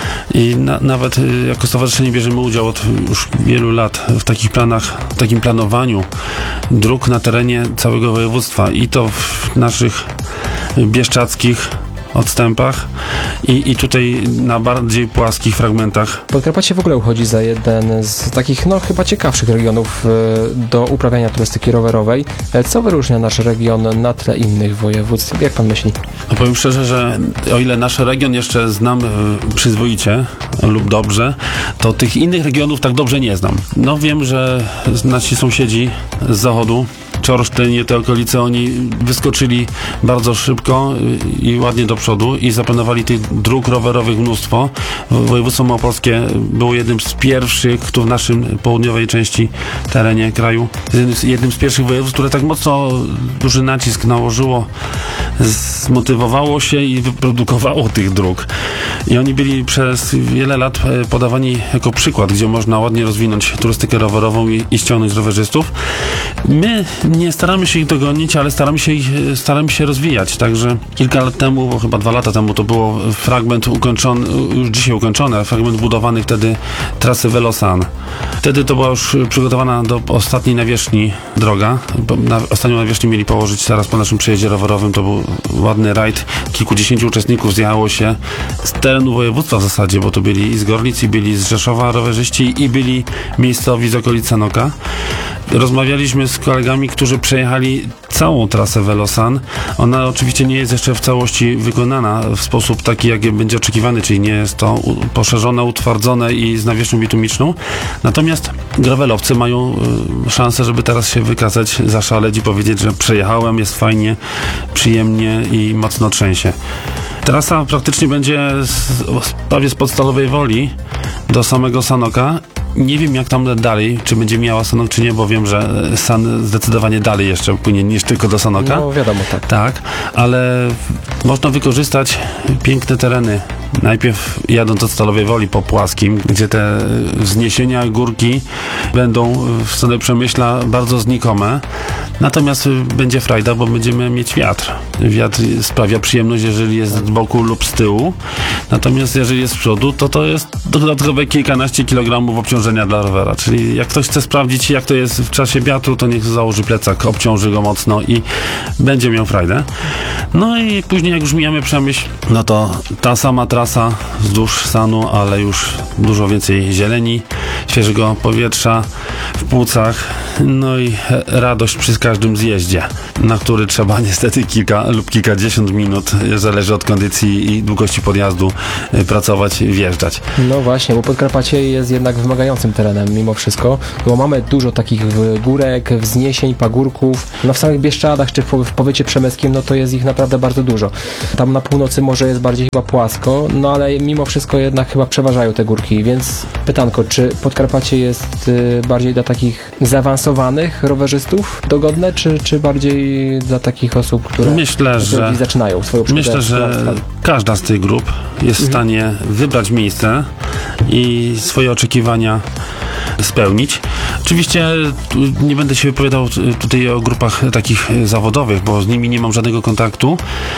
i na, nawet jako stowarzyszenie bierzemy udział od już wielu lat w takich planach, w takim planowaniu dróg na terenie całego województwa, i to w naszych bieszczadzkich odstępach i, i tutaj na bardziej płaskich fragmentach. Podkarpacie w ogóle uchodzi za jeden z takich, no chyba ciekawszych regionów e, do uprawiania turystyki rowerowej. E, co wyróżnia nasz region na tle innych województw? Jak pan myśli? No powiem szczerze, że o ile nasz region jeszcze znam y, przyzwoicie lub dobrze, to tych innych regionów tak dobrze nie znam. No wiem, że nasi sąsiedzi z zachodu, Czorsztyn i te okolice, oni wyskoczyli bardzo szybko i ładnie do przodu i zaplanowali tych dróg rowerowych mnóstwo. Województwo małopolskie było jednym z pierwszych tu w naszym południowej części terenie kraju. Jednym z, jednym z pierwszych województw, które tak mocno duży nacisk nałożyło, zmotywowało się i wyprodukowało tych dróg. I oni byli przez wiele lat podawani jako przykład, gdzie można ładnie rozwinąć turystykę rowerową i, i ściągnąć rowerzystów. My nie staramy się ich dogonić, ale staramy się ich, staramy się rozwijać. Także kilka lat temu, bo chyba dwa lata temu, to było fragment ukończony, już dzisiaj ukończony, fragment budowany wtedy trasy Velosan. Wtedy to była już przygotowana do ostatniej nawierzchni droga. Na, ostatnią nawierzchnię mieli położyć zaraz po naszym przejeździe rowerowym. To był ładny rajd. Kilkudziesięciu uczestników zjechało się z terenu województwa w zasadzie, bo to byli i z Gorlic, i byli z Rzeszowa rowerzyści, i byli miejscowi z okolic Sanoka. Rozmawialiśmy z kolegami, którzy przejechali całą trasę Velosan. Ona oczywiście nie jest jeszcze w całości wykonana w sposób taki, jak będzie oczekiwany, czyli nie jest to poszerzone, utwardzone i z nawierzchnią bitumiczną. Natomiast gravelowcy mają y, szansę, żeby teraz się wykazać, zaszaleć i powiedzieć, że przejechałem, jest fajnie, przyjemnie i mocno trzęsie. Trasa praktycznie będzie z, prawie z Podstalowej Woli do samego Sanoka Nie wiem jak tam dalej, czy będzie miała Sanok, czy nie, bo wiem, że San zdecydowanie dalej jeszcze płynie niż tylko do Sanoka. No wiadomo, tak. Tak, ale można wykorzystać piękne tereny. Najpierw jadąc od Stalowej Woli po Płaskim, gdzie te wzniesienia, górki będą w stronę Przemyśla bardzo znikome. Natomiast będzie frajda, bo będziemy mieć wiatr. Wiatr sprawia przyjemność, jeżeli jest z boku lub z tyłu. Natomiast jeżeli jest z przodu, to to jest dodatkowe kilkanaście kilogramów obciążenia dla rowera. Czyli jak ktoś chce sprawdzić, jak to jest w czasie wiatru, to niech założy plecak, obciąży go mocno i będzie miał frajdę. No i później jak już mijamy Przemyśl, no to ta sama trasa wzdłuż Sanu, ale już dużo więcej zieleni, świeżego powietrza w płucach, no i radość przy każdym zjeździe, na który trzeba niestety kilka lub kilkadziesiąt minut, zależy od kondycji i długości podjazdu, pracować, wjeżdżać. No właśnie, bo Podkarpacie jest jednak wymagającym terenem mimo wszystko, bo mamy dużo takich górek, wzniesień, pagórków. No w samych Bieszczadach czy w powiecie przemyskim, no to jest ich naprawdę bardzo dużo. Tam na północy może jest bardziej chyba płasko, no ale mimo wszystko jednak chyba przeważają te górki, więc pytanko, czy Podkarpacie jest y, bardziej dla takich zaawansowanych rowerzystów dogodne, czy, czy bardziej dla takich osób, które Myślę, że zaczynają swoją przygodę? Myślę, że każda z tych grup jest w stanie wybrać miejsce i swoje oczekiwania spełnić. Oczywiście nie będę się wypowiadał tutaj o grupach takich zawodowych, bo z nimi nie mam żadnego kontaktu,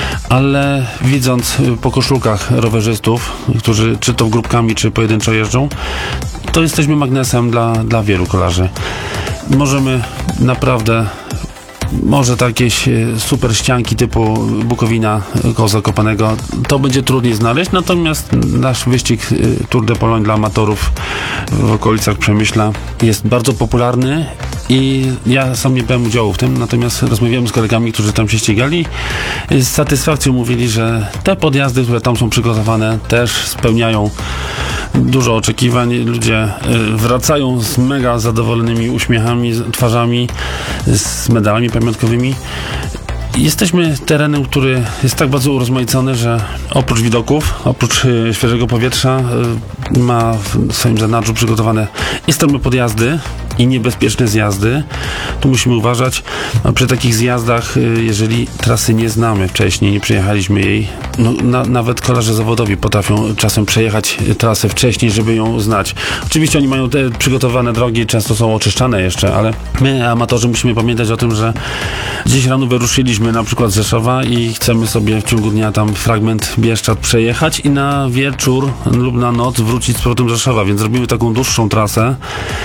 ale widząc po koszulkach rowerzystów, którzy czy to grupkami, czy pojedynczo jeżdżą, to jesteśmy magnesem dla, dla wielu kolarzy. Możemy naprawdę może takie super ścianki typu Bukowina koło Zakopanego, to będzie trudniej znaleźć, natomiast nasz wyścig Tour de Pologne dla amatorów w okolicach Przemyśla jest bardzo popularny i ja sam nie brałem udziału w tym, natomiast rozmawiałem z kolegami, którzy tam się ścigali. Z satysfakcją mówili, że te podjazdy, które tam są przygotowane, też spełniają dużo oczekiwań. Ludzie wracają z mega zadowolonymi uśmiechami, twarzami, z medalami pamiątkowymi. Jesteśmy terenem, który jest tak bardzo urozmaicony, że oprócz widoków, oprócz y, świeżego powietrza y, ma w swoim zanadrzu przygotowane i strome podjazdy, i niebezpieczne zjazdy. Tu musimy uważać. A przy takich zjazdach, y, jeżeli trasy nie znamy wcześniej, nie przejechaliśmy jej, no, na, nawet kolarze zawodowi potrafią czasem przejechać trasę wcześniej, żeby ją znać. Oczywiście oni mają te przygotowane drogi, często są oczyszczane jeszcze, ale my, amatorzy, musimy pamiętać o tym, że dziś rano wyruszyliśmy na przykład z Rzeszowa i chcemy sobie w ciągu dnia tam fragment Bieszczad przejechać i na wieczór lub na noc wrócić z powrotem z Rzeszowa, więc zrobimy taką dłuższą trasę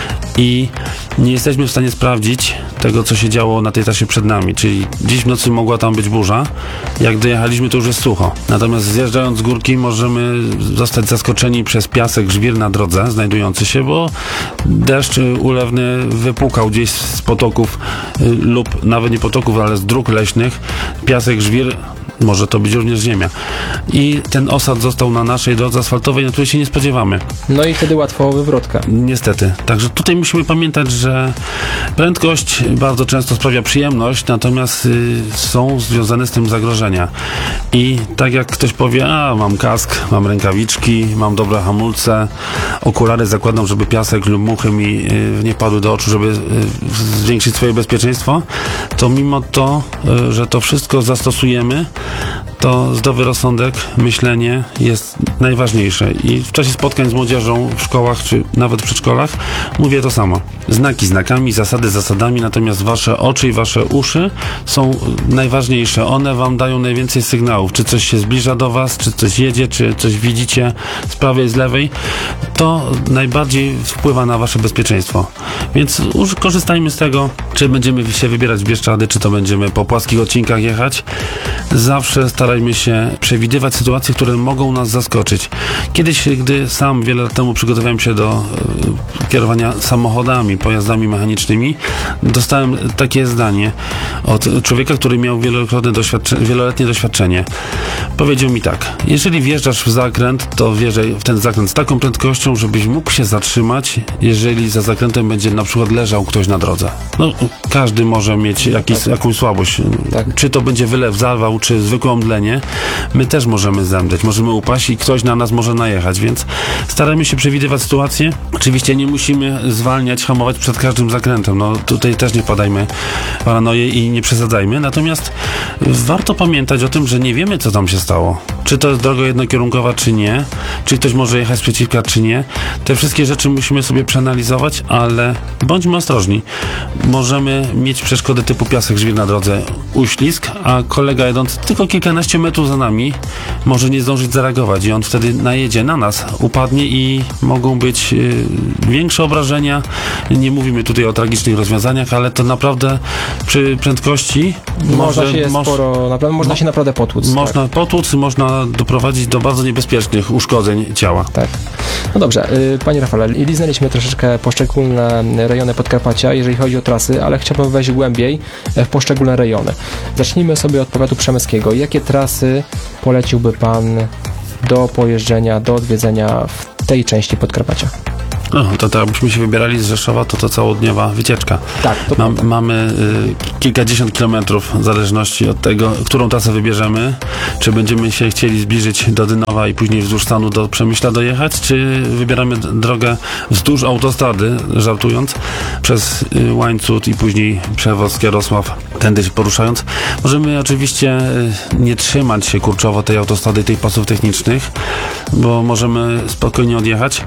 i nie jesteśmy w stanie sprawdzić tego, co się działo na tej trasie przed nami, czyli dziś w nocy mogła tam być burza, jak dojechaliśmy, to już jest sucho. Natomiast zjeżdżając z górki możemy zostać zaskoczeni przez piasek, żwir na drodze znajdujący się, bo deszcz ulewny wypłukał gdzieś z potoków lub nawet nie potoków, ale z dróg leśnych piasek, żwir, może to być również ziemia. I ten osad został na naszej drodze asfaltowej, na której się nie spodziewamy. No i wtedy łatwo wywrotka. Niestety. Także tutaj musimy pamiętać, że prędkość bardzo często sprawia przyjemność, natomiast y, są związane z tym zagrożenia. I tak jak ktoś powie, a mam kask, mam rękawiczki, mam dobre hamulce, okulary zakładam, żeby piasek lub muchy mi y, nie padły do oczu, żeby y, zwiększyć swoje bezpieczeństwo, to mimo to, y, że to wszystko zastosujemy, to zdrowy rozsądek, myślenie jest najważniejsze. I w czasie spotkań z młodzieżą w szkołach, czy nawet w przedszkolach mówię to samo. Znaki znakami, zasady zasadami, natomiast wasze oczy i wasze uszy są najważniejsze. One wam dają najwięcej sygnałów, czy coś się zbliża do was, czy coś jedzie, czy coś widzicie z prawej, z lewej. To najbardziej wpływa na wasze bezpieczeństwo. Więc korzystajmy z tego, czy będziemy się wybierać w Bieszczady, czy to będziemy po płaskich odcinkach jechać. Zawsze starajmy się przewidywać sytuacje, które mogą nas zaskoczyć. Kiedyś, gdy sam wiele lat temu przygotowałem się do y, kierowania samochodami, pojazdami mechanicznymi, dostałem takie zdanie od człowieka, który miał wielokrotne doświadczenie, wieloletnie doświadczenie. Powiedział mi tak: jeżeli wjeżdżasz w zakręt, to wjeżdżaj w ten zakręt z taką prędkością, żebyś mógł się zatrzymać, jeżeli za zakrętem będzie na przykład leżał ktoś na drodze. No, każdy może mieć jakiś, jakąś słabość. Tak. Czy to będzie wylew, zawał, czy zwykłe omdlenie, my też możemy zemdleć, możemy upaść i ktoś ktoś na nas może najechać, więc staramy się przewidywać sytuację. Oczywiście nie musimy zwalniać, hamować przed każdym zakrętem. No tutaj też nie padajmy paranoję i nie przesadzajmy. Natomiast warto pamiętać o tym, że nie wiemy, co tam się stało. Czy to jest droga jednokierunkowa, czy nie. Czy ktoś może jechać z przeciwka, czy nie. Te wszystkie rzeczy musimy sobie przeanalizować, ale bądźmy ostrożni. Możemy mieć przeszkody typu piasek, żwir na drodze, uślizg, a kolega jadący tylko kilkanaście metrów za nami może nie zdążyć zareagować i on wtedy najedzie na nas, upadnie i mogą być y, większe obrażenia. Nie mówimy tutaj o tragicznych rozwiązaniach, ale to naprawdę przy prędkości Można może, się moż- sporo, naprawdę, można mo- się naprawdę potłuc. można potłuc, można doprowadzić do bardzo niebezpiecznych uszkodzeń ciała. Tak. tak. No dobrze, y, Panie Rafale, liznęliśmy troszeczkę poszczególne rejony Podkarpacia, jeżeli chodzi o trasy, ale chciałbym wejść głębiej w poszczególne rejony. Zacznijmy sobie od powiatu przemyskiego. Jakie trasy poleciłby Pan do pojeżdżenia, do odwiedzenia w tej części Podkarpacia? No, to, to jakbyśmy się wybierali z Rzeszowa, to to całodniowa wycieczka. Tak, to Mam, prawda. mamy y, kilkadziesiąt kilometrów w zależności od tego, którą trasę wybierzemy. Czy będziemy się chcieli zbliżyć do Dynowa i później wzdłuż stanu do Przemyśla dojechać, czy wybieramy d- drogę wzdłuż autostrady, żartując, przez y, Łańcut i później Przewoz, Jarosław, tędy się poruszając. Możemy oczywiście y, nie trzymać się kurczowo tej autostrady, tych pasów technicznych, bo możemy spokojnie odjechać.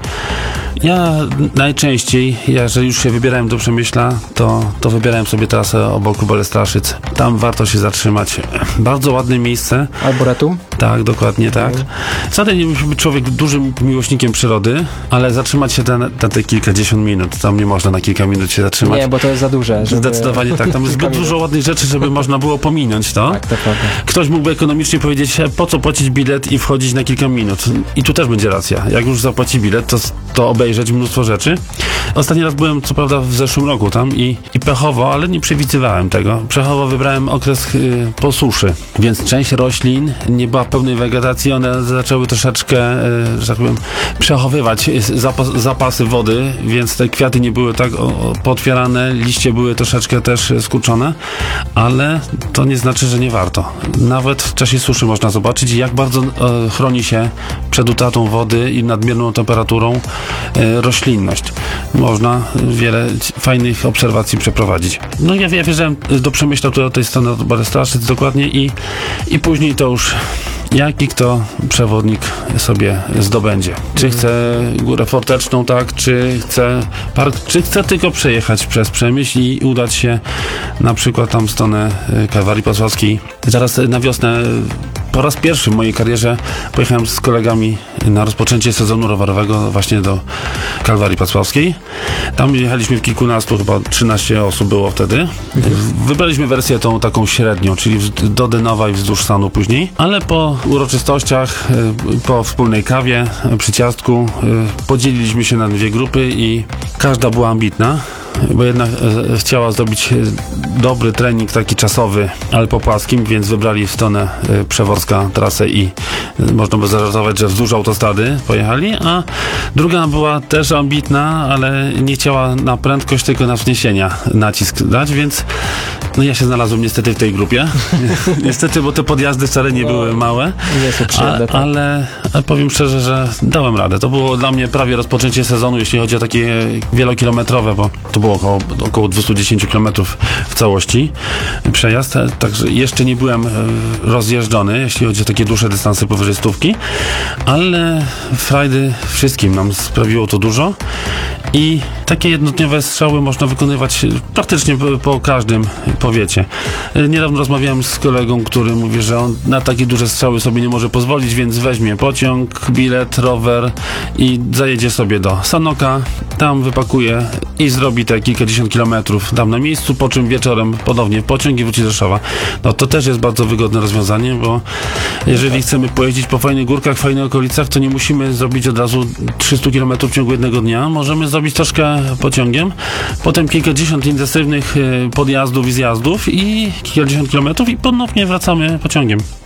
Ja najczęściej, jeżeli już się wybierałem do Przemyśla, to, to wybierałem sobie trasę obok Bolestraszyc. Tam warto się zatrzymać. Bardzo ładne miejsce. Arboretum? Tak, dokładnie tak. Wcale nie musi być człowiek dużym miłośnikiem przyrody, ale zatrzymać się na, na te kilkadziesiąt minut. Tam nie można na kilka minut się zatrzymać. Nie, bo to jest za duże. Żeby... Zdecydowanie tak. Tam jest zbyt Kilka dużo minut. ładnych rzeczy, żeby można było pominąć to. Tak, to prawda. Ktoś mógłby ekonomicznie powiedzieć, po co płacić bilet i wchodzić na kilka minut. I tu też będzie racja. Jak już zapłaci bilet, to, to obejrzeć mnóstwo rzeczy. Ostatni raz byłem, co prawda, w zeszłym roku tam i, i pechowo, ale nie przewidywałem tego. Pechowo wybrałem okres y, po suszy, więc część roślin nie była pełnej wegetacji, one zaczęły troszeczkę, y, że tak powiem, przechowywać zapas, zapasy wody, więc te kwiaty nie były tak o, o, pootwierane, liście były troszeczkę też skurczone, ale to nie znaczy, że nie warto. Nawet w czasie suszy można zobaczyć, jak bardzo e, chroni się przed utratą wody i nadmierną temperaturą e, roślinność. Można wiele fajnych obserwacji przeprowadzić. No ja, ja wjeżdżałem do Przemyśla, tutaj od tej strony od Bolestraszyc dokładnie i, i później to już jaki kto przewodnik sobie zdobędzie. Czy chce górę forteczną, tak, czy chce park, czy chce tylko przejechać przez Przemyśl i udać się na przykład tam w stronę y, Kalwarii Posławskiej. Zaraz y, na wiosnę y, po raz pierwszy w mojej karierze pojechałem z kolegami na rozpoczęcie sezonu rowerowego właśnie do Kalwarii Posławskiej. Tam jechaliśmy w kilkunastu, chyba trzynaście osób było wtedy. Wybraliśmy wersję tą taką średnią, czyli wz- do Dynowa i wzdłuż stanu później, ale po uroczystościach, y, po wspólnej kawie, y, przy ciastku y, podzieliliśmy się na dwie grupy i każda była ambitna, bo jedna e, chciała zrobić e, dobry trening taki czasowy, ale po płaskim, więc wybrali w stronę e, Przeworska trasę i e, można by zażartować, że wzdłuż autostrady pojechali, a druga była też ambitna, ale nie chciała na prędkość, tylko na wzniesienia nacisk dać, więc no ja się znalazłem niestety w tej grupie. Niestety, bo te podjazdy wcale nie były małe, Nie jest to a, przyjemne, tak. ale, ale powiem szczerze, że dałem radę. To było dla mnie prawie rozpoczęcie sezonu, jeśli chodzi o takie wielokilometrowe, bo to było około, około dwieście dziesięć kilometrów w całości przejazd, także jeszcze nie byłem e, rozjeżdżony, jeśli chodzi o takie dłuższe dystanse powyżej stówki, ale frajdy wszystkim nam sprawiło to dużo i takie jednodniowe strzały można wykonywać praktycznie po, po każdym powiecie. E, Niedawno rozmawiałem z kolegą, który mówi, że on na takie duże strzały sobie nie może pozwolić, więc weźmie pociąg, bilet, rower i zajedzie sobie do Sanoka, tam wypakuje i zrobi te kilkadziesiąt kilometrów tam na miejscu, po czym wieczorem ponownie pociąg i wróci do Rzeszowa. No to też jest bardzo wygodne rozwiązanie, bo jeżeli chcemy pojeździć po fajnych górkach, fajnych okolicach, to nie musimy zrobić od razu trzysta kilometrów w ciągu jednego dnia. Możemy zrobić troszkę pociągiem, potem kilkadziesiąt intensywnych e, podjazdów i zjazdów i kilkadziesiąt kilometrów i ponownie wracamy pociągiem.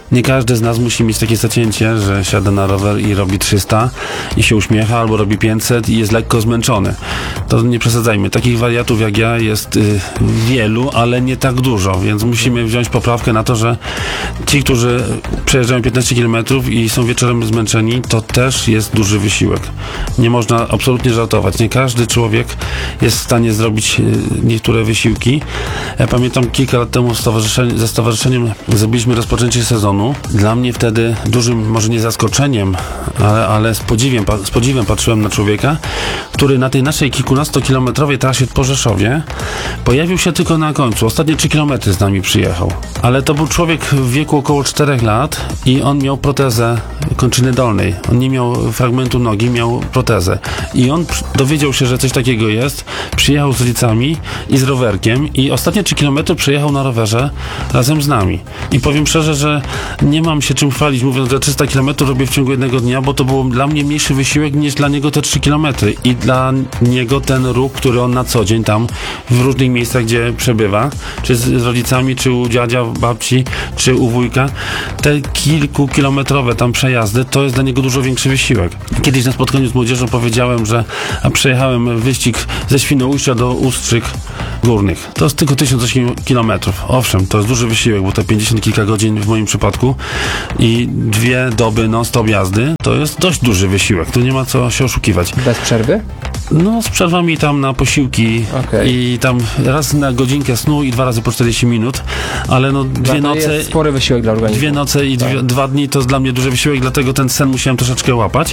Nie każdy z nas musi mieć takie zacięcie, że siada na rower i robi trzysta i się uśmiecha, albo robi pięćset i jest lekko zmęczony. To nie przesadzajmy. Takich wariatów jak ja jest y, wielu, ale nie tak dużo, więc musimy wziąć poprawkę na to, że ci, którzy przejeżdżają piętnaście kilometrów i są wieczorem zmęczeni, to też jest duży wysiłek. Nie można absolutnie żartować. Nie każdy człowiek jest w stanie zrobić y, niektóre wysiłki. Ja pamiętam kilka lat temu stowarzyszenie, ze stowarzyszeniem zrobiliśmy rozpoczęcie sezonu. Dla mnie wtedy dużym, może nie zaskoczeniem, ale, ale z, podziwiem, z podziwem patrzyłem na człowieka, który na tej naszej kilkunastokilometrowej trasie po Rzeszowie pojawił się tylko na końcu. Ostatnie trzy kilometry z nami przyjechał. Ale to był człowiek w wieku około czterech lat i on miał protezę kończyny dolnej. On nie miał fragmentu nogi, miał protezę. I on dowiedział się, że coś takiego jest, przyjechał z rodzicami i z rowerkiem i ostatnie trzy kilometry przejechał na rowerze razem z nami. I powiem szczerze, że nie mam się czym chwalić, mówiąc, że trzysta kilometrów robię w ciągu jednego dnia, bo to był dla mnie mniejszy wysiłek niż dla niego te trzy kilometry i dla niego ten ruch, który on na co dzień tam w różnych miejscach, gdzie przebywa, czy z, z rodzicami, czy u dziadzia, babci, czy u wujka, te kilkukilometrowe tam przejazdy, to jest dla niego dużo większy wysiłek. Kiedyś na spotkaniu z młodzieżą powiedziałem, że a przejechałem wyścig ze Świnoujścia do Ustrzyk Górnych. To jest tylko tysiąc osiem kilometrów. Owszem, to jest duży wysiłek, bo to pięćdziesiąt kilka godzin w moim przypadku i dwie doby non-stop jazdy, to jest dość duży wysiłek. Tu nie ma co się oszukiwać. Bez przerwy? No, z przerwami tam na posiłki okay. i tam raz na godzinkę snu i dwa razy po czterdzieści minut, ale no dwie no noce... jest spory wysiłek dla organizmu. Dwie noce i dwie, tak. dwa dni to jest dla mnie duży wysiłek, dlatego ten sen musiałem troszeczkę łapać.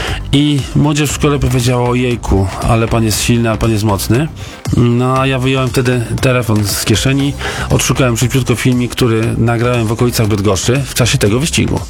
I młodzież w szkole powiedziała: ojejku, ale pan jest silny, ale pan jest mocny. No, a ja wyjąłem wtedy telefon z kieszeni, odszukałem szybciutko filmik, który nagrałem w okolicach Bydgoszczy w czasie tego wyścigu.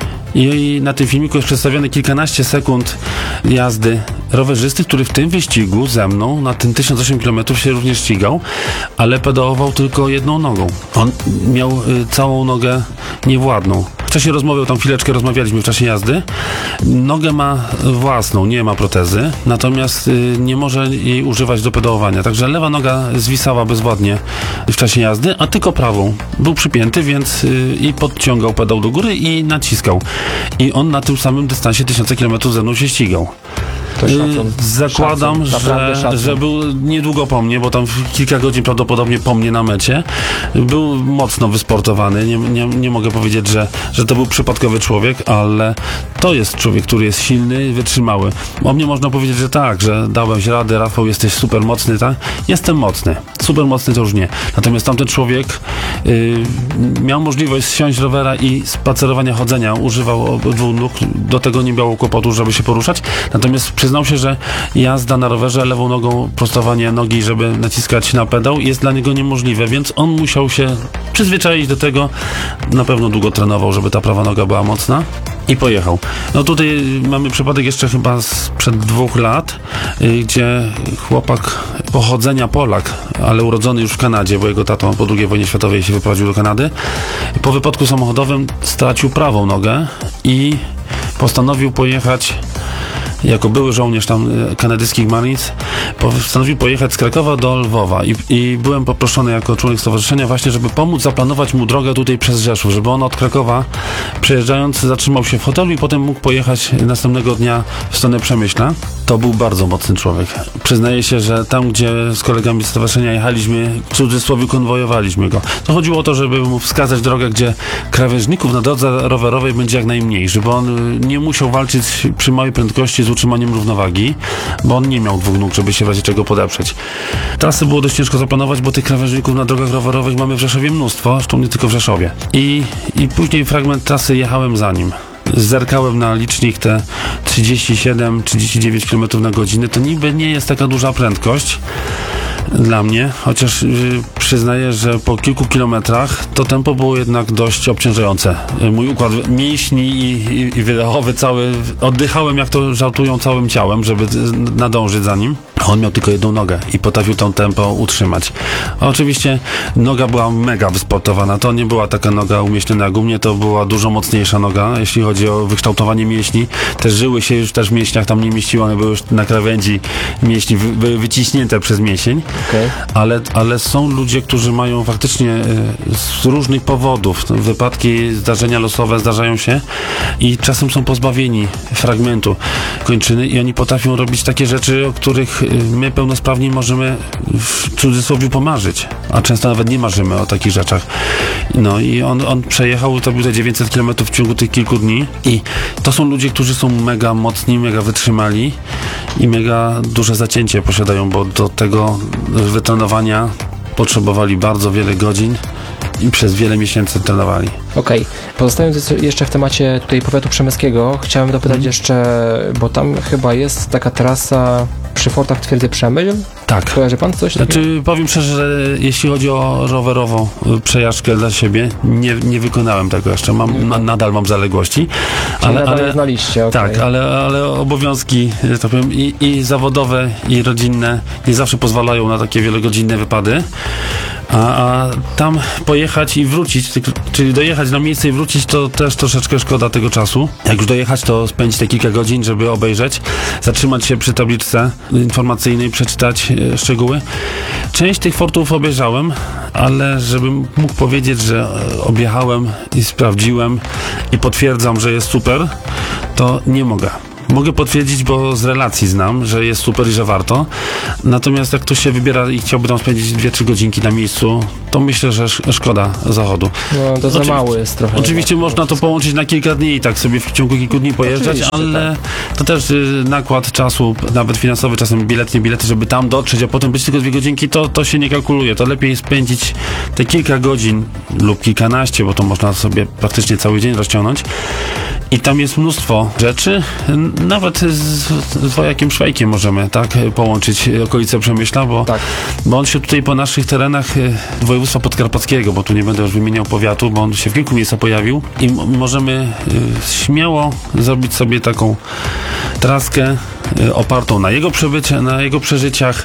I na tym filmiku jest przedstawione kilkanaście sekund jazdy rowerzysty, który w tym wyścigu ze mną na tym tysiąc osiem kilometrów się również ścigał, ale pedałował tylko jedną nogą. On miał y, całą nogę niewładną. W czasie rozmowy, tam chwileczkę rozmawialiśmy w czasie jazdy, nogę ma własną, nie ma protezy, natomiast y, nie może jej używać do pedałowania. Także lewa noga zwisała bezwładnie w czasie jazdy, a tylko prawą. Był przypięty, więc y, i podciągał pedał do góry i naciskał. I on na tym samym dystansie tysiące kilometrów ze mną się ścigał. To szacun, Zakładam, szacun, że, że był niedługo po mnie, bo tam kilka godzin prawdopodobnie po mnie na mecie. Był mocno wysportowany. Nie, nie, nie mogę powiedzieć, że, że to był przypadkowy człowiek, ale to jest człowiek, który jest silny, wytrzymały. O mnie można powiedzieć, że tak, że dałeś radę, Rafał, jesteś super mocny, tak? Jestem mocny. Super mocny to już nie. Natomiast tamten człowiek yy, miał możliwość zsiąść z rowera i spacerowania, chodzenia. Używał obydwu nóg. Do tego nie miał kłopotu, żeby się poruszać. Natomiast przyznał się, że jazda na rowerze lewą nogą, prostowanie nogi, żeby naciskać na pedał, jest dla niego niemożliwe, więc on musiał się przyzwyczaić do tego. Na pewno długo trenował, żeby ta prawa noga była mocna i pojechał. No tutaj mamy przypadek jeszcze chyba sprzed dwóch lat, gdzie chłopak pochodzenia Polak, ale urodzony już w Kanadzie, bo jego tato po drugiej wojnie światowej się wyprowadził do Kanady, po wypadku samochodowym stracił prawą nogę i postanowił pojechać jako były żołnierz tam kanadyjskich Marines, postanowił pojechać z Krakowa do Lwowa i, i byłem poproszony jako członek stowarzyszenia właśnie, żeby pomóc zaplanować mu drogę tutaj przez Rzeszów, żeby on od Krakowa przejeżdżając zatrzymał się w hotelu i potem mógł pojechać następnego dnia w stronę Przemyśla. To był bardzo mocny człowiek. Przyznaję się, że tam, gdzie z kolegami z stowarzyszenia jechaliśmy, w cudzysłowie konwojowaliśmy go. To chodziło o to, żeby mu wskazać drogę, gdzie krawężników na drodze rowerowej będzie jak najmniej, żeby on nie musiał walczyć przy małej prędkości z utrzymaniem równowagi, bo on nie miał dwóch nóg, żeby się w razie czego podeprzeć. Trasy było dość ciężko zaplanować, bo tych krawężników na drogach rowerowych mamy w Rzeszowie mnóstwo, zresztą nie tylko w Rzeszowie. I, i później fragment trasy jechałem za nim. Zerkałem na licznik, te trzydzieści siedem trzydzieści dziewięć kilometrów na godzinę. To niby nie jest taka duża prędkość dla mnie, chociaż yy, przyznaję, że po kilku kilometrach to tempo było jednak dość obciążające. Mój układ mięśni i, i, i wydechowy cały, oddychałem, jak to żartują, całym ciałem, żeby nadążyć za nim. On miał tylko jedną nogę i potrafił tą tempo utrzymać. A oczywiście noga była mega wysportowana. To nie była taka noga umieśniona jak u mnie, to była dużo mocniejsza noga, jeśli chodzi o wykształtowanie mięśni. Te żyły się już też w mięśniach tam nie mieściły, one były już na krawędzi mięśni, były wyciśnięte przez mięsień. Okej. ale, ale są ludzie, którzy mają faktycznie y, z różnych powodów, no, wypadki, zdarzenia losowe zdarzają się i czasem są pozbawieni fragmentu kończyny i oni potrafią robić takie rzeczy, o których y, my pełnosprawni możemy w cudzysłowie pomarzyć, a często nawet nie marzymy o takich rzeczach. No i on, on przejechał, to było te dziewięćset kilometrów w ciągu tych kilku dni i to są ludzie, którzy są mega mocni, mega wytrzymali i mega duże zacięcie posiadają, bo do tego wytrenowania potrzebowali bardzo wiele godzin i przez wiele miesięcy trenowali. Okej. Pozostając jeszcze w temacie tutaj powiatu przemyskiego, chciałem dopytać Mhm. jeszcze, bo tam chyba jest taka trasa przy fortach Twierdzy Przemyśl. Tak. Kojarzy pan coś takiego? Znaczy, powiem szczerze, że jeśli chodzi o rowerową y, przejażdżkę dla siebie, nie, nie wykonałem tego jeszcze, mam, na, nadal mam zaległości, Czyli ale, nadal ale, jest na liście, okej. tak, ale, ale obowiązki, że tak powiem, i, i zawodowe, i rodzinne nie zawsze pozwalają na takie wielogodzinne wypady. A, a tam pojechać i wrócić, czyli dojechać na miejsce i wrócić, to też troszeczkę szkoda tego czasu. Jak już dojechać, to spędzić te kilka godzin, żeby obejrzeć, zatrzymać się przy tabliczce informacyjnej, przeczytać e, szczegóły. Część tych fortów obejrzałem, ale żebym mógł powiedzieć, że e, objechałem i sprawdziłem i potwierdzam, że jest super, to nie mogę. Mogę potwierdzić, bo z relacji znam, że jest super i że warto. Natomiast jak ktoś się wybiera i chciałby tam spędzić dwie trzy godzinki na miejscu, to myślę, że sz- szkoda zachodu. No to za Oczywi- mało jest trochę. Oczywiście można to połączyć na kilka dni i tak sobie w ciągu kilku dni pojeżdżać, Oczywiście, ale to też y, nakład czasu, nawet finansowy, czasem bilet, nie bilety, żeby tam dotrzeć, a potem być tylko dwie godzinki, to, to się nie kalkuluje. To lepiej spędzić te kilka godzin lub kilkanaście, bo to można sobie praktycznie cały dzień rozciągnąć. I tam jest mnóstwo rzeczy, n- nawet z, z wojakiem Szwajkiem możemy tak połączyć okolice Przemyśla, bo, Tak. bo on się tutaj po naszych terenach y, województwa podkarpackiego, bo tu nie będę już wymieniał powiatu, bo on się w kilku miejscach pojawił i m- możemy y, śmiało zrobić sobie taką traskę y, opartą na jego przebycie, na jego przeżyciach,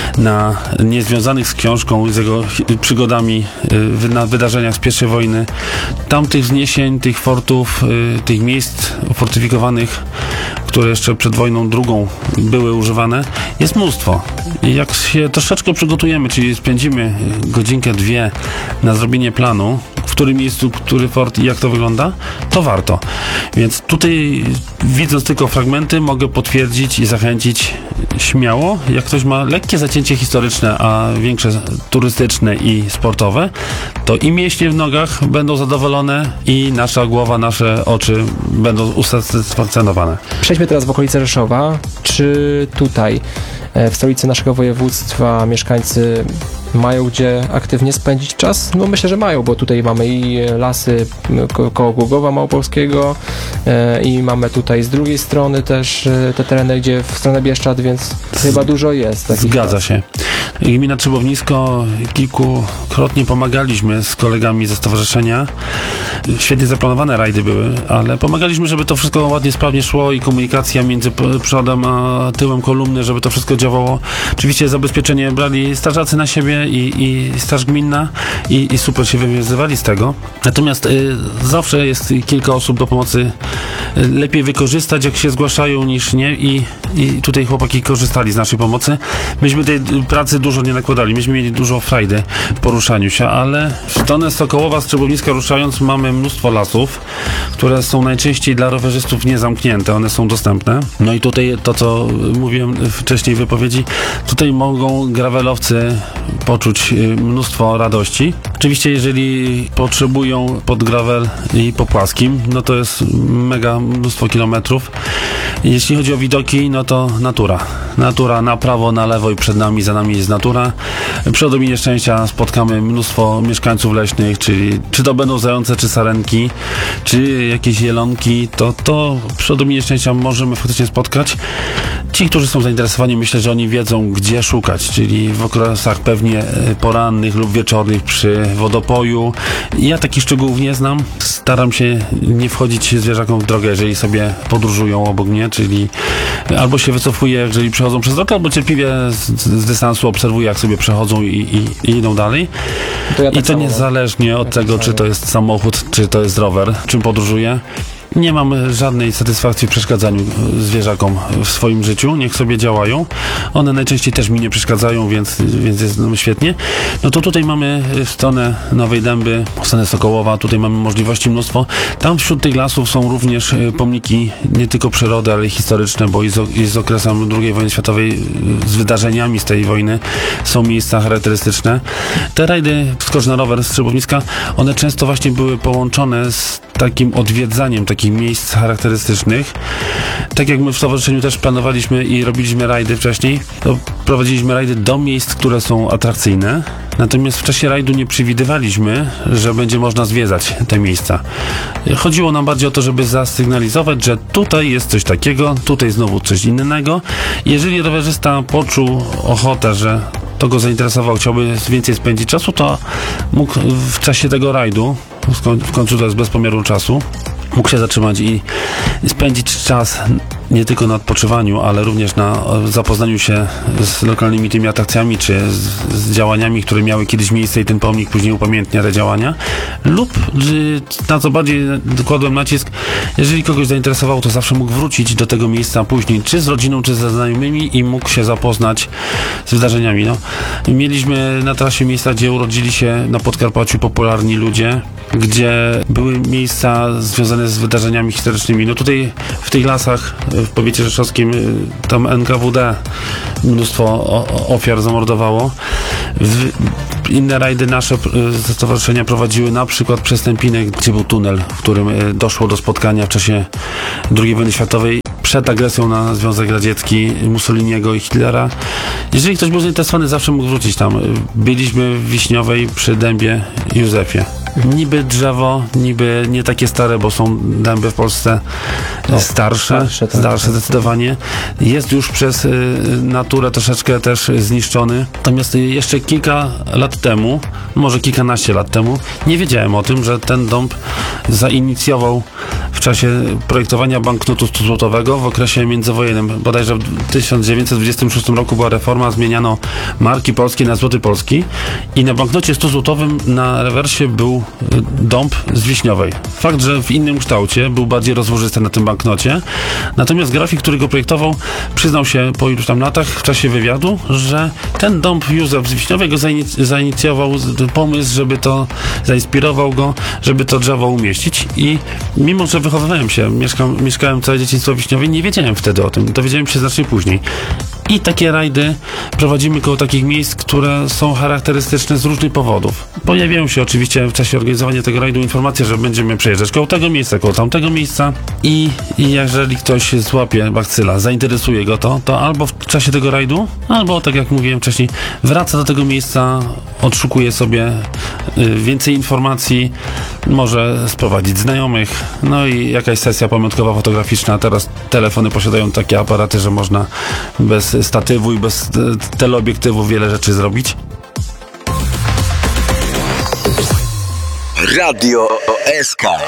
na niezwiązanych z książką, z jego hi- przygodami, y, wy- na wydarzeniach z pierwszej wojny. Tam tych wzniesień, tych fortów, y, tych miejsc fortyfikowanych, które jeszcze przed wojną drugą były używane, jest mnóstwo. I jak się troszeczkę przygotujemy, czyli spędzimy godzinkę, dwie na zrobienie planu, w którym miejscu, który fort i jak to wygląda, to warto. Więc tutaj, widząc tylko fragmenty, mogę potwierdzić i zachęcić śmiało. Jak ktoś ma lekkie zacięcie historyczne, a większe turystyczne i sportowe, to i mięśnie w nogach będą zadowolone i nasza głowa, nasze oczy będą usatysfakcjonowane. Przejdźmy teraz w okolice Rzeszowa. Czy tutaj, e, w stolicy naszego województwa, mieszkańcy mają gdzie aktywnie spędzić czas? No myślę, że mają, bo tutaj mamy i lasy m, ko- koło Głogowa Małopolskiego e, i mamy tutaj z drugiej strony też e, te tereny, gdzie w stronę Bieszczad, więc chyba dużo jest takich. Zgadza się. Gmina Trzebownisko, kilkukrotnie pomagaliśmy z kolegami ze stowarzyszenia. Świetnie zaplanowane rajdy były, ale pomagaliśmy, żeby to wszystko ładnie, sprawnie szło i komunikacja między p- przodem a tyłem kolumny, żeby to wszystko działało. Oczywiście zabezpieczenie brali strażacy na siebie i, i straż gminna i, i super się wywiązywali z tego. Natomiast y, zawsze jest kilka osób do pomocy. Y, lepiej wykorzystać, jak się zgłaszają, niż nie i, i tutaj chłopaki korzystali z naszej pomocy. Myśmy tej pracy dużo nie nakładali, myśmy mieli dużo frajdy w poruszaniu się, ale w stronę Sokołowa z Trzebowniska ruszając mamy mnóstwo lasów, które są najczęściej dla rowerzystów niezamknięte, one są dostępne. No i tutaj to, co mówiłem wcześniej w wypowiedzi, tutaj mogą gravelowcy poczuć y, mnóstwo radości. Oczywiście, jeżeli potrzebują pod gravel i po płaskim, no to jest mega mnóstwo kilometrów. Jeśli chodzi o widoki, no to natura. Natura na prawo, na lewo i przed nami, za nami jest natura. Przy odrobinie szczęścia spotkamy mnóstwo mieszkańców leśnych, czyli czy to będą zające, czy sarenki, czy jakieś jelonki, to, to przy odrobinie szczęścia możemy faktycznie spotkać. Ci, którzy są zainteresowani, myślę, że oni wiedzą, gdzie szukać, czyli w okresach pewnie e, porannych lub wieczornych przy wodopoju. Ja takich szczegółów nie znam. Staram się nie wchodzić zwierzakom w drogę, jeżeli sobie podróżują obok mnie, czyli albo się wycofuję, jeżeli przechodzą przez drogę, albo cierpliwie z, z dystansu obserwuję, jak sobie przechodzą i, i, i idą dalej. To ja tak I to samo mam. niezależnie od Ja tego, tak czy samo. to jest samochód, czy to jest rower, czym podróżuję. Nie mam żadnej satysfakcji w przeszkadzaniu zwierzakom w swoim życiu. Niech sobie działają. One najczęściej też mi nie przeszkadzają, więc, więc jest no, świetnie. No to tutaj mamy w stronę Nowej Dęby, w stronę Sokołowa. Tutaj mamy możliwości mnóstwo. Tam wśród tych lasów są również pomniki nie tylko przyrody, ale i historyczne, bo i z, i z okresem drugiej wojny światowej, z wydarzeniami z tej wojny są miejsca charakterystyczne. Te rajdy skocz na rower z Trzebownicka, one często właśnie były połączone z takim odwiedzaniem takich miejsc charakterystycznych. Tak jak my w stowarzyszeniu też planowaliśmy i robiliśmy rajdy wcześniej, to prowadziliśmy rajdy do miejsc, które są atrakcyjne. Natomiast w czasie rajdu nie przewidywaliśmy, że będzie można zwiedzać te miejsca. Chodziło nam bardziej o to, żeby zasygnalizować, że tutaj jest coś takiego, tutaj znowu coś innego. Jeżeli rowerzysta poczuł ochotę, że to go zainteresował, chciałby więcej spędzić czasu, to mógł w czasie tego rajdu, w końcu to jest bez pomiaru czasu, mógł się zatrzymać i spędzić czas nie tylko na odpoczywaniu, ale również na zapoznaniu się z lokalnymi tymi atrakcjami, czy z, z działaniami, które miały kiedyś miejsce i ten pomnik później upamiętnia te działania. Lub, na co bardziej kładłem nacisk, jeżeli kogoś zainteresowało, to zawsze mógł wrócić do tego miejsca później, czy z rodziną, czy ze znajomymi i mógł się zapoznać z wydarzeniami. No. Mieliśmy na trasie miejsca, gdzie urodzili się na Podkarpaciu popularni ludzie, gdzie były miejsca związane z wydarzeniami historycznymi. No tutaj w tych lasach w powiecie rzeszowskim tam N K W D mnóstwo ofiar zamordowało. W inne rajdy nasze ze stowarzyszenia prowadziły na przykład przez Tępinę, gdzie był tunel, w którym doszło do spotkania w czasie drugiej wojny światowej przed agresją na Związek Radziecki Mussoliniego i Hitlera. Jeżeli ktoś był zainteresowany, zawsze mógł wrócić tam. Byliśmy w Wiśniowej przy dębie Józefie. Niby drzewo, niby nie takie stare, bo są dęby w Polsce no, starsze, starsze, tak, starsze tak. zdecydowanie. Jest już przez y, naturę troszeczkę też zniszczony. Natomiast jeszcze kilka lat temu, może kilkanaście lat temu, nie wiedziałem o tym, że ten dąb zainicjował w czasie projektowania banknotu stu-złotowego w okresie międzywojennym. Bodajże w tysiąc dziewięćset dwudziestym szóstym roku była reforma, zmieniano marki polskie na złoty polski i na banknocie stu-złotowym na rewersie był dąb z Wiśniowej. Fakt, że w innym kształcie był bardziej rozłożysty na tym banknocie, natomiast grafik, który go projektował, przyznał się po iluś tam latach w czasie wywiadu, że ten dąb Józef z Wiśniowej go zainic- zainicjował pomysł, żeby to, zainspirował go, żeby to drzewo umieścić i mimo, że wychowywałem się, mieszkam, mieszkałem całe dzieciństwo w Wiśniowej, nie wiedziałem wtedy o tym, dowiedziałem się znacznie później. I takie rajdy prowadzimy koło takich miejsc, które są charakterystyczne z różnych powodów. Pojawiają się oczywiście w czasie organizowania tego rajdu informacje, że będziemy przejeżdżać koło tego miejsca, koło tamtego miejsca i, i jeżeli ktoś złapie bakcyla, zainteresuje go to, to albo w czasie tego rajdu, albo tak jak mówiłem wcześniej, wraca do tego miejsca, odszukuje sobie y, więcej informacji, może sprowadzić znajomych, no i jakaś sesja pamiątkowa fotograficzna. Teraz telefony posiadają takie aparaty, że można bez statywu i bez teleobiektywu wiele rzeczy zrobić. Radio O S K.